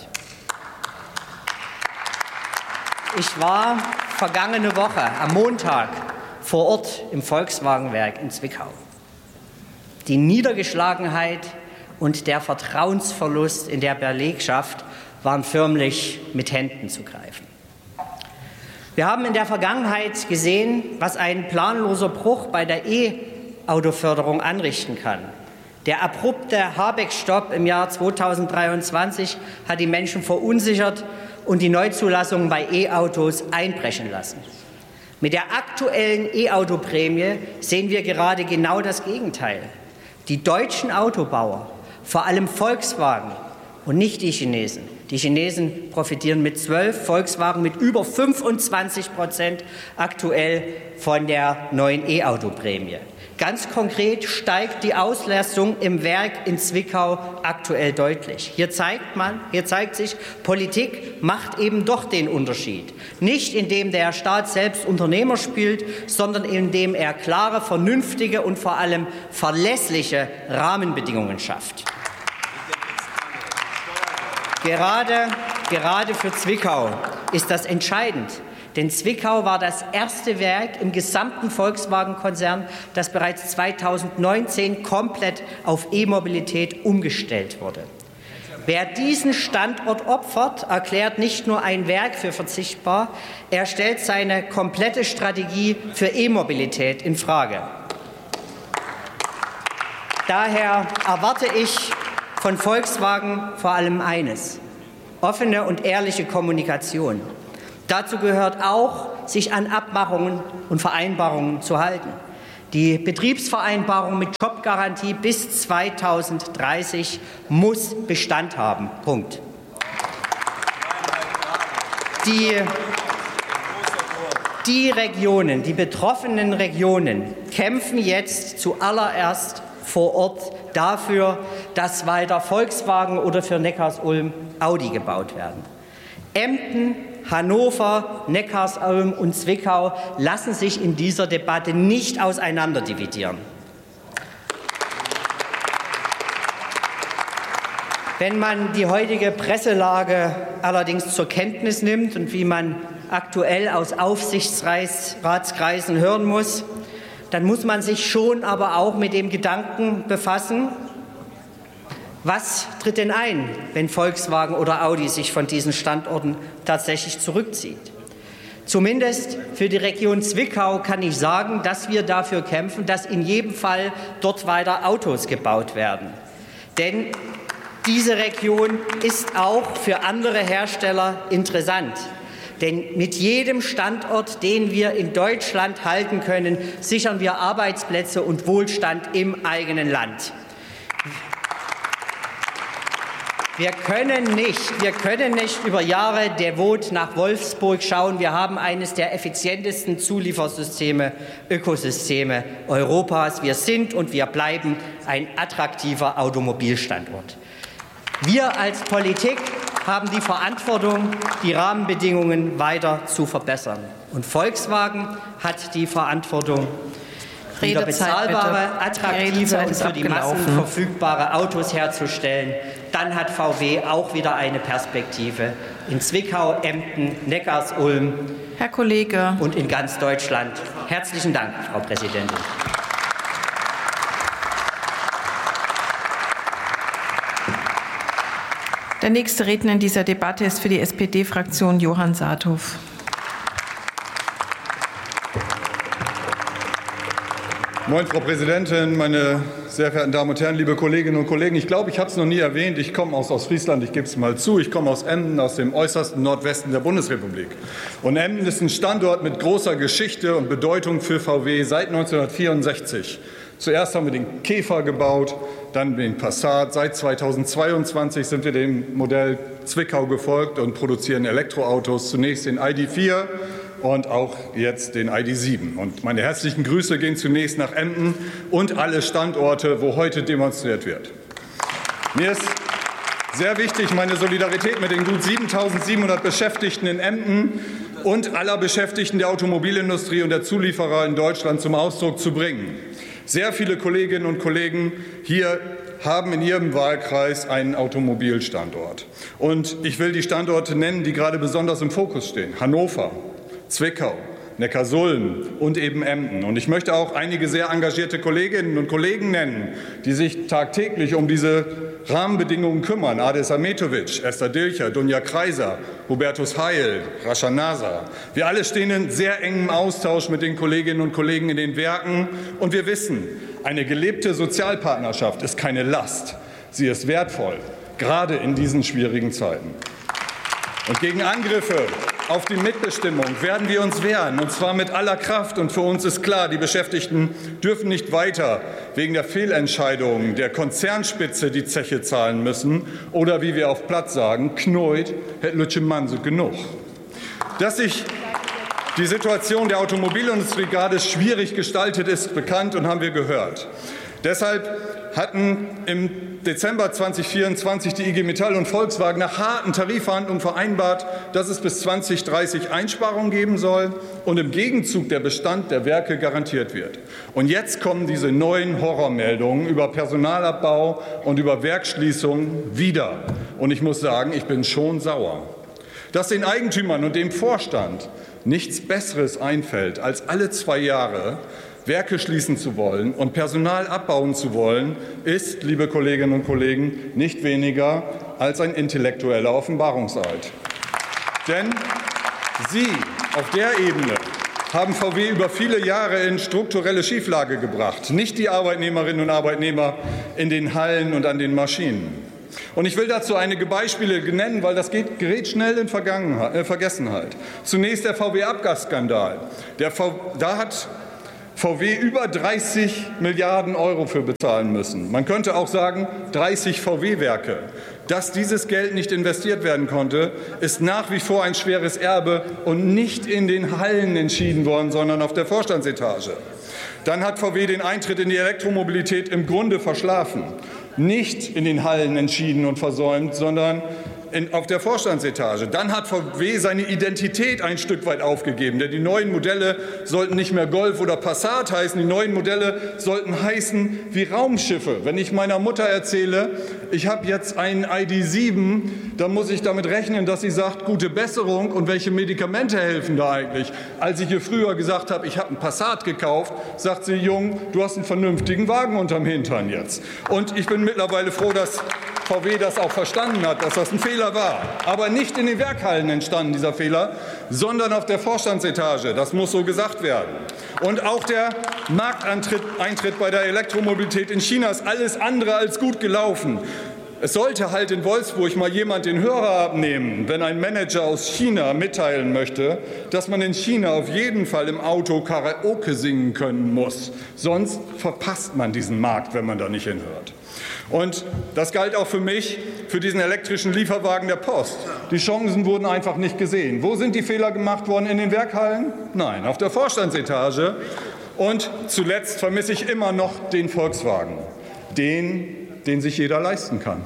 Ich war vergangene Woche am Montag vor Ort im Volkswagenwerk in Zwickau. Die Niedergeschlagenheit und der Vertrauensverlust in der Belegschaft waren förmlich mit Händen zu greifen. Wir haben in der Vergangenheit gesehen, was ein planloser Bruch bei der E-Autoförderung anrichten kann. Der abrupte Habeck-Stopp im Jahr 2023 hat die Menschen verunsichert und die Neuzulassungen bei E-Autos einbrechen lassen. Mit der aktuellen E-Auto-Prämie sehen wir gerade genau das Gegenteil. Die deutschen Autobauer vor allem Volkswagen und nicht die Chinesen. Die Chinesen profitieren mit 12, Volkswagen mit über 25% aktuell von der neuen E-Auto-Prämie. Ganz konkret steigt die Auslastung im Werk in Zwickau aktuell deutlich. Hier zeigt sich, Politik macht eben doch den Unterschied. Nicht indem der Staat selbst Unternehmer spielt, sondern indem er klare, vernünftige und vor allem verlässliche Rahmenbedingungen schafft. Gerade für Zwickau ist das entscheidend. Denn Zwickau war das erste Werk im gesamten Volkswagen-Konzern, das bereits 2019 komplett auf E-Mobilität umgestellt wurde. Wer diesen Standort opfert, erklärt nicht nur ein Werk für verzichtbar, er stellt seine komplette Strategie für E-Mobilität infrage. Daher erwarte ich von Volkswagen vor allem eines: offene und ehrliche Kommunikation. Dazu gehört auch, sich an Abmachungen und Vereinbarungen zu halten. Die Betriebsvereinbarung mit Jobgarantie bis 2030 muss Bestand haben. Punkt. Die Regionen, die betroffenen Regionen kämpfen jetzt zuallererst vor Ort dafür, dass weiter Volkswagen oder für Neckarsulm Audi gebaut werden. Emden, Hannover, Neckarsulm und Zwickau lassen sich in dieser Debatte nicht auseinanderdividieren. Wenn man die heutige Presselage allerdings zur Kenntnis nimmt und wie man aktuell aus Aufsichtsratskreisen hören muss, dann muss man sich schon aber auch mit dem Gedanken befassen, was tritt denn ein, wenn Volkswagen oder Audi sich von diesen Standorten tatsächlich zurückzieht? Zumindest für die Region Zwickau kann ich sagen, dass wir dafür kämpfen, dass in jedem Fall dort weiter Autos gebaut werden. Denn diese Region ist auch für andere Hersteller interessant. Denn mit jedem Standort, den wir in Deutschland halten können, sichern wir Arbeitsplätze und Wohlstand im eigenen Land. Wir können nicht über Jahre devot nach Wolfsburg schauen. Wir haben eines der effizientesten Zuliefersysteme, Ökosysteme Europas. Wir sind und wir bleiben ein attraktiver Automobilstandort. Wir als Politik haben die Verantwortung, die Rahmenbedingungen weiter zu verbessern. Und Volkswagen hat die Verantwortung, wieder bezahlbare, attraktive und für die Massen verfügbare Autos herzustellen. Dann hat VW auch wieder eine Perspektive in Zwickau, Emden, Neckarsulm, Herr Kollege, und in ganz Deutschland. Herzlichen Dank, Frau Präsidentin. Der nächste Redner in dieser Debatte ist für die SPD-Fraktion Johann Saathoff. Moin, Frau Präsidentin, meine sehr verehrten Damen und Herren, liebe Kolleginnen und Kollegen. Ich glaube, ich habe es noch nie erwähnt. Ich komme aus Ostfriesland, ich gebe es mal zu. Ich komme aus Emden, aus dem äußersten Nordwesten der Bundesrepublik. Und Emden ist ein Standort mit großer Geschichte und Bedeutung für VW seit 1964. Zuerst haben wir den Käfer gebaut, dann den Passat. Seit 2022 sind wir dem Modell Zwickau gefolgt und produzieren Elektroautos. Zunächst den ID.4 und auch jetzt den ID.7. Und meine herzlichen Grüße gehen zunächst nach Emden und alle Standorte, wo heute demonstriert wird. Mir ist sehr wichtig, meine Solidarität mit den gut 7.700 Beschäftigten in Emden und aller Beschäftigten der Automobilindustrie und der Zulieferer in Deutschland zum Ausdruck zu bringen. Sehr viele Kolleginnen und Kollegen hier haben in ihrem Wahlkreis einen Automobilstandort. Und ich will die Standorte nennen, die gerade besonders im Fokus stehen. Hannover, Zwickau, Neckarsulm und eben Emden. Und ich möchte auch einige sehr engagierte Kolleginnen und Kollegen nennen, die sich tagtäglich um diese Rahmenbedingungen kümmern. Ades Ametovic, Esther Dilcher, Dunja Kreiser, Hubertus Heil, Rascha Nasa. Wir alle stehen in sehr engem Austausch mit den Kolleginnen und Kollegen in den Werken. Und wir wissen, eine gelebte Sozialpartnerschaft ist keine Last. Sie ist wertvoll, gerade in diesen schwierigen Zeiten. Und gegen Angriffe auf die Mitbestimmung werden wir uns wehren, und zwar mit aller Kraft. Und für uns ist klar, die Beschäftigten dürfen nicht weiter wegen der Fehlentscheidungen der Konzernspitze die Zeche zahlen müssen oder, wie wir auf Platt sagen, knoit het lütje Manse genug. Dass sich die Situation der Automobilindustrie gerade schwierig gestaltet, ist bekannt und haben wir gehört. Deshalb hatten im Dezember 2024 die IG Metall und Volkswagen nach harten Tarifverhandlungen vereinbart, dass es bis 2030 Einsparungen geben soll und im Gegenzug der Bestand der Werke garantiert wird. Und jetzt kommen diese neuen Horrormeldungen über Personalabbau und über Werksschließungen wieder. Und ich muss sagen, ich bin schon sauer. Dass den Eigentümern und dem Vorstand nichts Besseres einfällt, als alle 2 Jahre Werke schließen zu wollen und Personal abbauen zu wollen, ist, liebe Kolleginnen und Kollegen, nicht weniger als ein intellektueller Offenbarungseid. Denn Sie auf der Ebene haben VW über viele Jahre in strukturelle Schieflage gebracht, nicht die Arbeitnehmerinnen und Arbeitnehmer in den Hallen und an den Maschinen. Und ich will dazu einige Beispiele nennen, weil das gerät schnell in Vergessenheit. Zunächst der VW-Abgasskandal. Da hat VW über 30 Milliarden € für bezahlen müssen. Man könnte auch sagen 30 VW-Werke. Dass dieses Geld nicht investiert werden konnte, ist nach wie vor ein schweres Erbe und nicht in den Hallen entschieden worden, sondern auf der Vorstandsetage. Dann hat VW den Eintritt in die Elektromobilität im Grunde verschlafen. Nicht in den Hallen entschieden und versäumt, sondern auf der Vorstandsetage. Dann hat VW seine Identität ein Stück weit aufgegeben, denn die neuen Modelle sollten nicht mehr Golf oder Passat heißen, die neuen Modelle sollten heißen wie Raumschiffe. Wenn ich meiner Mutter erzähle, ich habe jetzt einen ID.7, dann muss ich damit rechnen, dass sie sagt, gute Besserung und welche Medikamente helfen da eigentlich. Als ich ihr früher gesagt habe, ich habe einen Passat gekauft, sagt sie, Jung, du hast einen vernünftigen Wagen unterm Hintern jetzt. Und ich bin mittlerweile froh, dass VW das auch verstanden hat, dass das ein Fehler war. Aber nicht in den Werkhallen entstanden dieser Fehler, sondern auf der Vorstandsetage. Das muss so gesagt werden. Und auch der Markteintritt bei der Elektromobilität in China ist alles andere als gut gelaufen. Es sollte halt in Wolfsburg mal jemand den Hörer abnehmen, wenn ein Manager aus China mitteilen möchte, dass man in China auf jeden Fall im Auto Karaoke singen können muss. Sonst verpasst man diesen Markt, wenn man da nicht hinhört. Und das galt auch für mich, für diesen elektrischen Lieferwagen der Post. Die Chancen wurden einfach nicht gesehen. Wo sind die Fehler gemacht worden? In den Werkhallen? Nein, auf der Vorstandsetage. Und zuletzt vermisse ich immer noch den Volkswagen, den sich jeder leisten kann.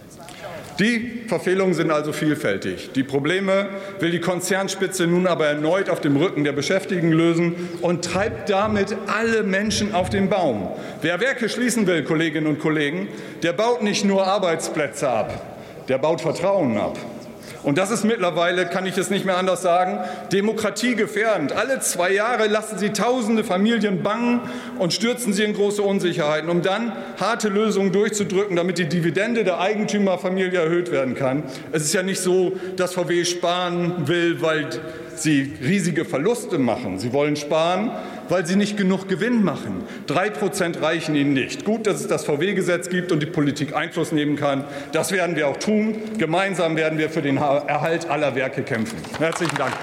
Die Verfehlungen sind also vielfältig. Die Probleme will die Konzernspitze nun aber erneut auf dem Rücken der Beschäftigten lösen und treibt damit alle Menschen auf den Baum. Wer Werke schließen will, Kolleginnen und Kollegen, der baut nicht nur Arbeitsplätze ab, der baut Vertrauen ab. Und das ist mittlerweile, kann ich es nicht mehr anders sagen, demokratiegefährdend. Alle 2 Jahre lassen Sie tausende Familien bangen und stürzen sie in große Unsicherheiten, um dann harte Lösungen durchzudrücken, damit die Dividende der Eigentümerfamilie erhöht werden kann. Es ist ja nicht so, dass VW sparen will, weil sie riesige Verluste machen. Sie wollen sparen, weil sie nicht genug Gewinn machen. 3% reichen ihnen nicht. Gut, dass es das VW-Gesetz gibt und die Politik Einfluss nehmen kann. Das werden wir auch tun. Gemeinsam werden wir für den Erhalt aller Werke kämpfen. Herzlichen Dank.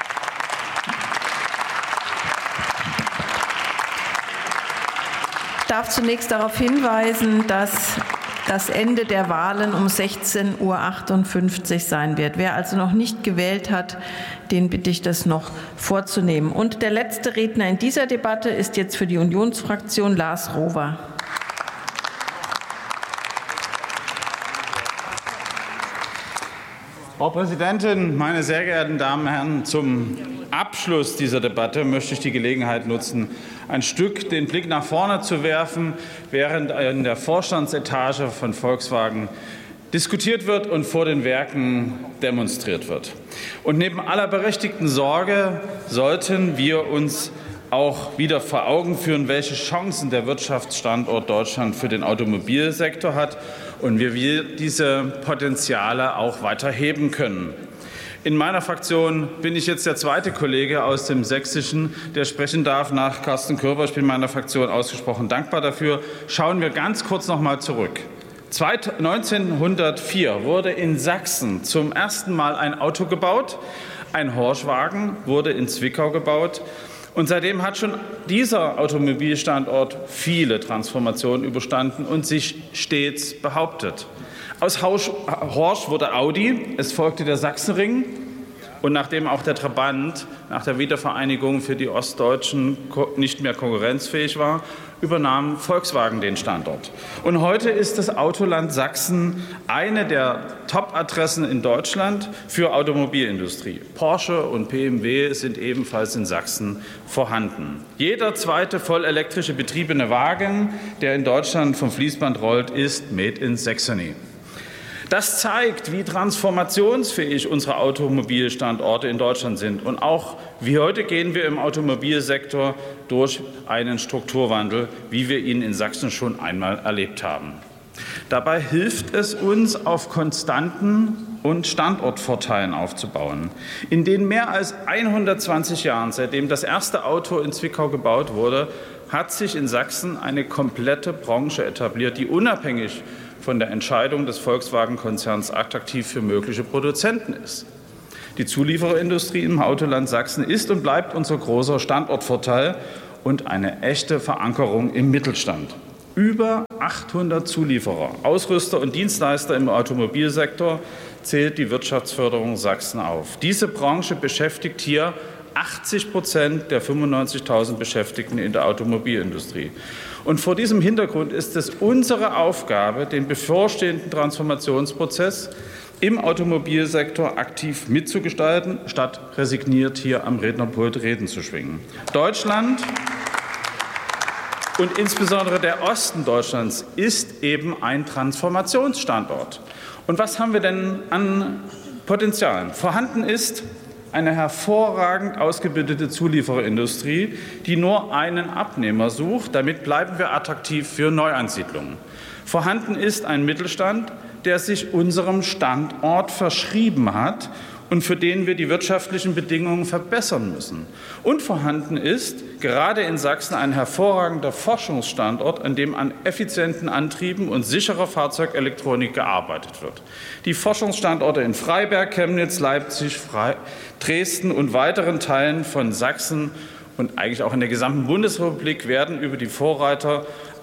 Ich darf zunächst darauf hinweisen, dass das Ende der Wahlen um 16:58 Uhr sein wird. Wer also noch nicht gewählt hat, den bitte ich, das noch vorzunehmen. Und der letzte Redner in dieser Debatte ist jetzt für die Unionsfraktion Lars Rohwer. Frau Präsidentin, meine sehr geehrten Damen und Herren! Zum Abschluss dieser Debatte möchte ich die Gelegenheit nutzen, ein Stück den Blick nach vorne zu werfen, während in der Vorstandsetage von Volkswagen diskutiert wird und vor den Werken demonstriert wird. Und neben aller berechtigten Sorge sollten wir uns auch wieder vor Augen führen, welche Chancen der Wirtschaftsstandort Deutschland für den Automobilsektor hat und wie wir diese Potenziale auch weiter heben können. In meiner Fraktion bin ich jetzt der zweite Kollege aus dem Sächsischen, der sprechen darf nach Carsten Körber. Ich bin meiner Fraktion ausgesprochen dankbar dafür. Schauen wir ganz kurz noch mal zurück. 1904 wurde in Sachsen zum ersten Mal ein Auto gebaut. Ein Horschwagen wurde in Zwickau gebaut. Und seitdem hat schon dieser Automobilstandort viele Transformationen überstanden und sich stets behauptet. Aus Horsch wurde Audi, es folgte der Sachsenring und nachdem auch der Trabant nach der Wiedervereinigung für die Ostdeutschen nicht mehr konkurrenzfähig war, übernahm Volkswagen den Standort. Und heute ist das Autoland Sachsen eine der Top-Adressen in Deutschland für Automobilindustrie. Porsche und BMW sind ebenfalls in Sachsen vorhanden. Jeder zweite vollelektrische betriebene Wagen, der in Deutschland vom Fließband rollt, ist made in Saxony. Das zeigt, wie transformationsfähig unsere Automobilstandorte in Deutschland sind. Und auch wie heute gehen wir im Automobilsektor durch einen Strukturwandel, wie wir ihn in Sachsen schon einmal erlebt haben. Dabei hilft es uns, auf Konstanten und Standortvorteilen aufzubauen. In den mehr als 120 Jahren, seitdem das erste Auto in Zwickau gebaut wurde, hat sich in Sachsen eine komplette Branche etabliert, die unabhängig von der Entscheidung des Volkswagen-Konzerns attraktiv für mögliche Produzenten ist. Die Zuliefererindustrie im Autoland Sachsen ist und bleibt unser großer Standortvorteil und eine echte Verankerung im Mittelstand. Über 800 Zulieferer, Ausrüster und Dienstleister im Automobilsektor zählt die Wirtschaftsförderung Sachsen auf. Diese Branche beschäftigt hier 80% der 95.000 Beschäftigten in der Automobilindustrie. Und vor diesem Hintergrund ist es unsere Aufgabe, den bevorstehenden Transformationsprozess im Automobilsektor aktiv mitzugestalten, statt resigniert hier am Rednerpult Reden zu schwingen. Deutschland und insbesondere der Osten Deutschlands ist eben ein Transformationsstandort. Und was haben wir denn an Potenzialen? Vorhanden ist eine hervorragend ausgebildete Zuliefererindustrie, die nur einen Abnehmer sucht. Damit bleiben wir attraktiv für Neuansiedlungen. Vorhanden ist ein Mittelstand, der sich unserem Standort verschrieben hat und für den wir die wirtschaftlichen Bedingungen verbessern müssen. Und vorhanden ist gerade in Sachsen ein hervorragender Forschungsstandort, an dem an effizienten Antrieben und sicherer Fahrzeugelektronik gearbeitet wird. Die Forschungsstandorte in Freiberg, Chemnitz, Leipzig, Dresden und weiteren Teilen von Sachsen und eigentlich auch in der gesamten Bundesrepublik werden die Vorreiter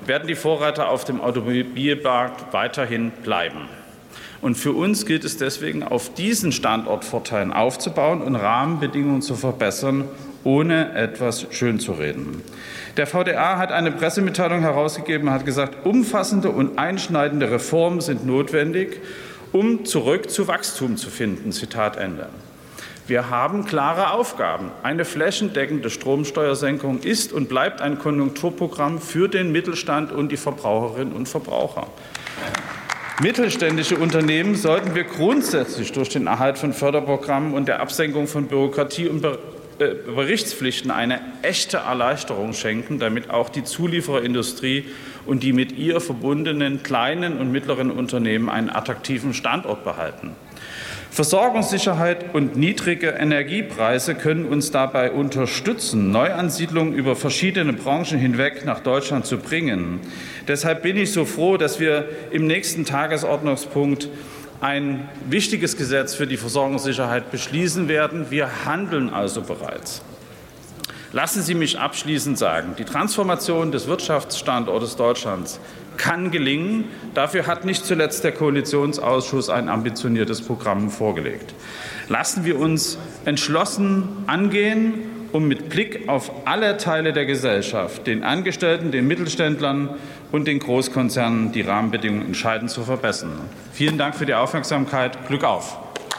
auf dem Automobilmarkt weiterhin bleiben. Und für uns gilt es deswegen, auf diesen Standortvorteilen aufzubauen und Rahmenbedingungen zu verbessern, ohne etwas schönzureden. Der VDA hat eine Pressemitteilung herausgegeben und hat gesagt, umfassende und einschneidende Reformen sind notwendig, um zurück zu Wachstum zu finden. Zitat Ende. Wir haben klare Aufgaben. Eine flächendeckende Stromsteuersenkung ist und bleibt ein Konjunkturprogramm für den Mittelstand und die Verbraucherinnen und Verbraucher. Mittelständische Unternehmen sollten wir grundsätzlich durch den Erhalt von Förderprogrammen und der Absenkung von Bürokratie und Berichtspflichten eine echte Erleichterung schenken, damit auch die Zuliefererindustrie und die mit ihr verbundenen kleinen und mittleren Unternehmen einen attraktiven Standort behalten. Versorgungssicherheit und niedrige Energiepreise können uns dabei unterstützen, Neuansiedlungen über verschiedene Branchen hinweg nach Deutschland zu bringen. Deshalb bin ich so froh, dass wir im nächsten Tagesordnungspunkt ein wichtiges Gesetz für die Versorgungssicherheit beschließen werden. Wir handeln also bereits. Lassen Sie mich abschließend sagen, die Transformation des Wirtschaftsstandortes Deutschlands kann gelingen. Dafür hat nicht zuletzt der Koalitionsausschuss ein ambitioniertes Programm vorgelegt. Lassen wir uns entschlossen angehen, um mit Blick auf alle Teile der Gesellschaft, den Angestellten, den Mittelständlern und den Großkonzernen die Rahmenbedingungen entscheidend zu verbessern. Vielen Dank für die Aufmerksamkeit. Glück auf!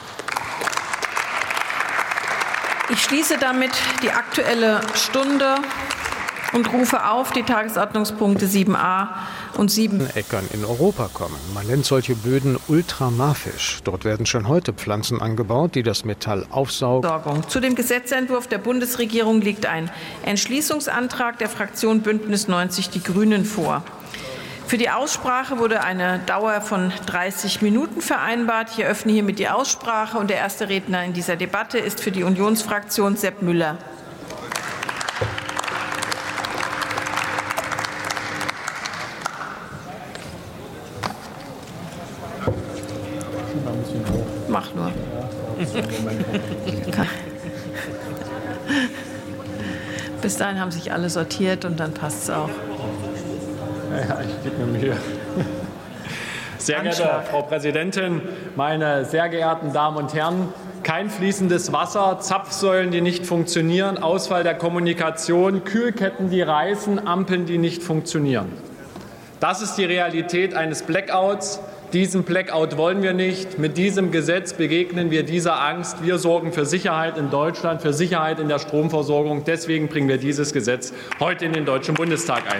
Ich schließe damit die Aktuelle Stunde und rufe auf die Tagesordnungspunkte 7a und 7. Äckern in Europa kommen. Man nennt solche Böden ultramarfisch. Dort werden schon heute Pflanzen angebaut, die das Metall aufsaugen. Zu dem Gesetzentwurf der Bundesregierung liegt ein Entschließungsantrag der Fraktion Bündnis 90 Die Grünen vor. Für die Aussprache wurde eine Dauer von 30 Minuten vereinbart. Ich eröffne hiermit die Aussprache und der erste Redner in dieser Debatte ist für die Unionsfraktion Sepp Müller. Mach nur. Bis dahin haben sich alle sortiert und dann passt es auch. Ja, ich gebe mir Mühe. Sehr geehrte Frau Präsidentin, meine sehr geehrten Damen und Herren! Kein fließendes Wasser, Zapfsäulen, die nicht funktionieren, Ausfall der Kommunikation, Kühlketten, die reißen, Ampeln, die nicht funktionieren. Das ist die Realität eines Blackouts. Diesen Blackout wollen wir nicht. Mit diesem Gesetz begegnen wir dieser Angst. Wir sorgen für Sicherheit in Deutschland, für Sicherheit in der Stromversorgung. Deswegen bringen wir dieses Gesetz heute in den Deutschen Bundestag ein.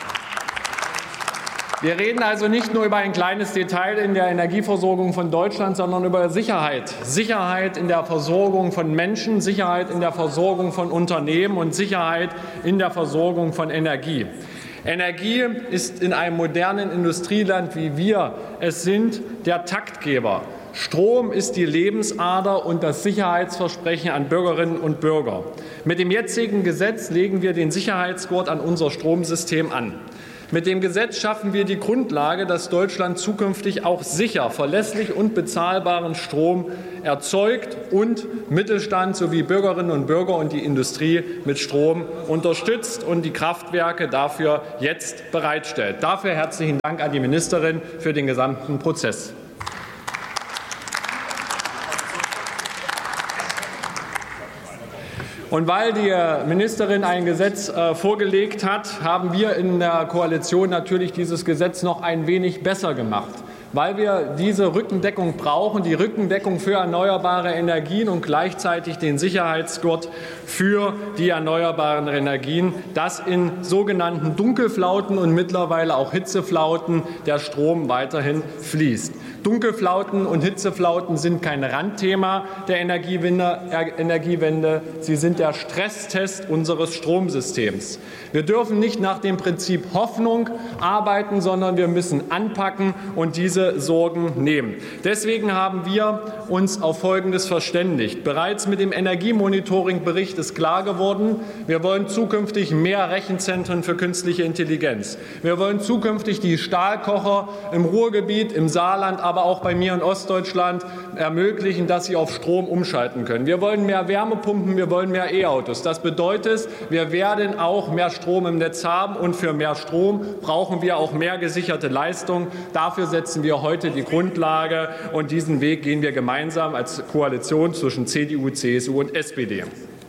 Wir reden also nicht nur über ein kleines Detail in der Energieversorgung von Deutschland, sondern über Sicherheit. Sicherheit in der Versorgung von Menschen, Sicherheit in der Versorgung von Unternehmen und Sicherheit in der Versorgung von Energie. Energie ist in einem modernen Industrieland, wie wir es sind, der Taktgeber. Strom ist die Lebensader und das Sicherheitsversprechen an Bürgerinnen und Bürger. Mit dem jetzigen Gesetz legen wir den Sicherheitsgurt an unser Stromsystem an. Mit dem Gesetz schaffen wir die Grundlage, dass Deutschland zukünftig auch sicher, verlässlich und bezahlbaren Strom erzeugt und Mittelstand sowie Bürgerinnen und Bürger und die Industrie mit Strom unterstützt und die Kraftwerke dafür jetzt bereitstellt. Dafür herzlichen Dank an die Ministerin für den gesamten Prozess. Und weil die Ministerin ein Gesetz vorgelegt hat, haben wir in der Koalition natürlich dieses Gesetz noch ein wenig besser gemacht, weil wir diese Rückendeckung brauchen, die Rückendeckung für erneuerbare Energien und gleichzeitig den Sicherheitsgurt für die erneuerbaren Energien, dass in sogenannten Dunkelflauten und mittlerweile auch Hitzeflauten der Strom weiterhin fließt. Dunkelflauten und Hitzeflauten sind kein Randthema der Energiewende. Sie sind der Stresstest unseres Stromsystems. Wir dürfen nicht nach dem Prinzip Hoffnung arbeiten, sondern wir müssen anpacken und diese Sorgen nehmen. Deswegen haben wir uns auf Folgendes verständigt. Bereits mit dem Energiemonitoring-Bericht ist klar geworden, wir wollen zukünftig mehr Rechenzentren für künstliche Intelligenz. Wir wollen zukünftig die Stahlkocher im Ruhrgebiet, im Saarland, aber auch bei mir in Ostdeutschland ermöglichen, dass sie auf Strom umschalten können. Wir wollen mehr Wärmepumpen, wir wollen mehr E-Autos. Das bedeutet, wir werden auch mehr Strom im Netz haben und für mehr Strom brauchen wir auch mehr gesicherte Leistung. Dafür setzen wir heute die Grundlage und diesen Weg gehen wir gemeinsam als Koalition zwischen CDU, CSU und SPD.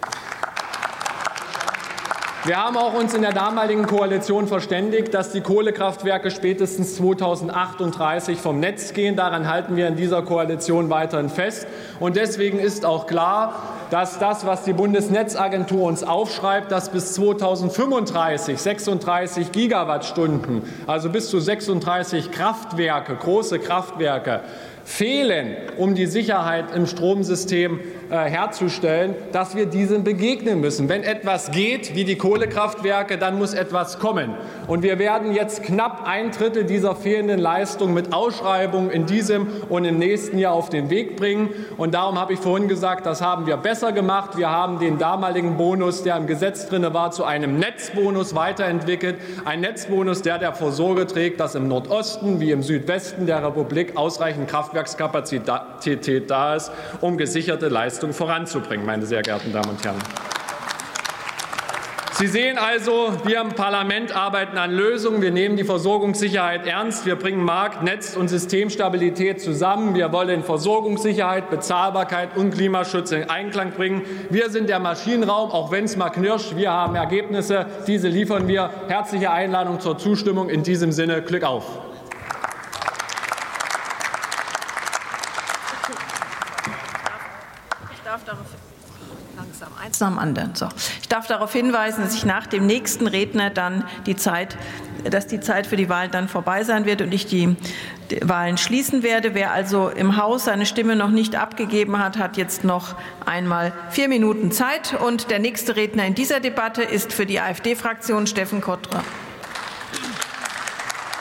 Wir haben auch uns in der damaligen Koalition verständigt, dass die Kohlekraftwerke spätestens 2038 vom Netz gehen. Daran halten wir in dieser Koalition weiterhin fest. Und deswegen ist auch klar, dass das, was die Bundesnetzagentur uns aufschreibt, dass bis 2035 36 Gigawattstunden, also bis zu 36 Kraftwerke, große Kraftwerke, fehlen, um die Sicherheit im Stromsystem herzustellen, dass wir diesem begegnen müssen. Wenn etwas geht, wie die Kohlekraftwerke, dann muss etwas kommen. Und wir werden jetzt knapp 1/3 dieser fehlenden Leistung mit Ausschreibungen in diesem und im nächsten Jahr auf den Weg bringen. Und darum habe ich vorhin gesagt, das haben wir besser gemacht. Wir haben den damaligen Bonus, der im Gesetz drin war, zu einem Netzbonus weiterentwickelt. Ein Netzbonus, der dafür Sorge trägt, dass im Nordosten wie im Südwesten der Republik ausreichend Kraftwerkskapazität da ist, um gesicherte Leistung voranzubringen, meine sehr geehrten Damen und Herren. Sie sehen also, wir im Parlament arbeiten an Lösungen. Wir nehmen die Versorgungssicherheit ernst. Wir bringen Markt-, Netz- und Systemstabilität zusammen. Wir wollen Versorgungssicherheit, Bezahlbarkeit und Klimaschutz in Einklang bringen. Wir sind der Maschinenraum, auch wenn es mal knirscht. Wir haben Ergebnisse. Diese liefern wir. Herzliche Einladung zur Zustimmung. In diesem Sinne, Glück auf. Am anderen. So. Ich darf darauf hinweisen, dass ich nach dem nächsten Redner dann die Zeit für die Wahl dann vorbei sein wird und ich die Wahlen schließen werde. Wer also im Haus seine Stimme noch nicht abgegeben hat, hat jetzt noch einmal 4 Minuten Zeit. Und der nächste Redner in dieser Debatte ist für die AfD-Fraktion Steffen Kottra.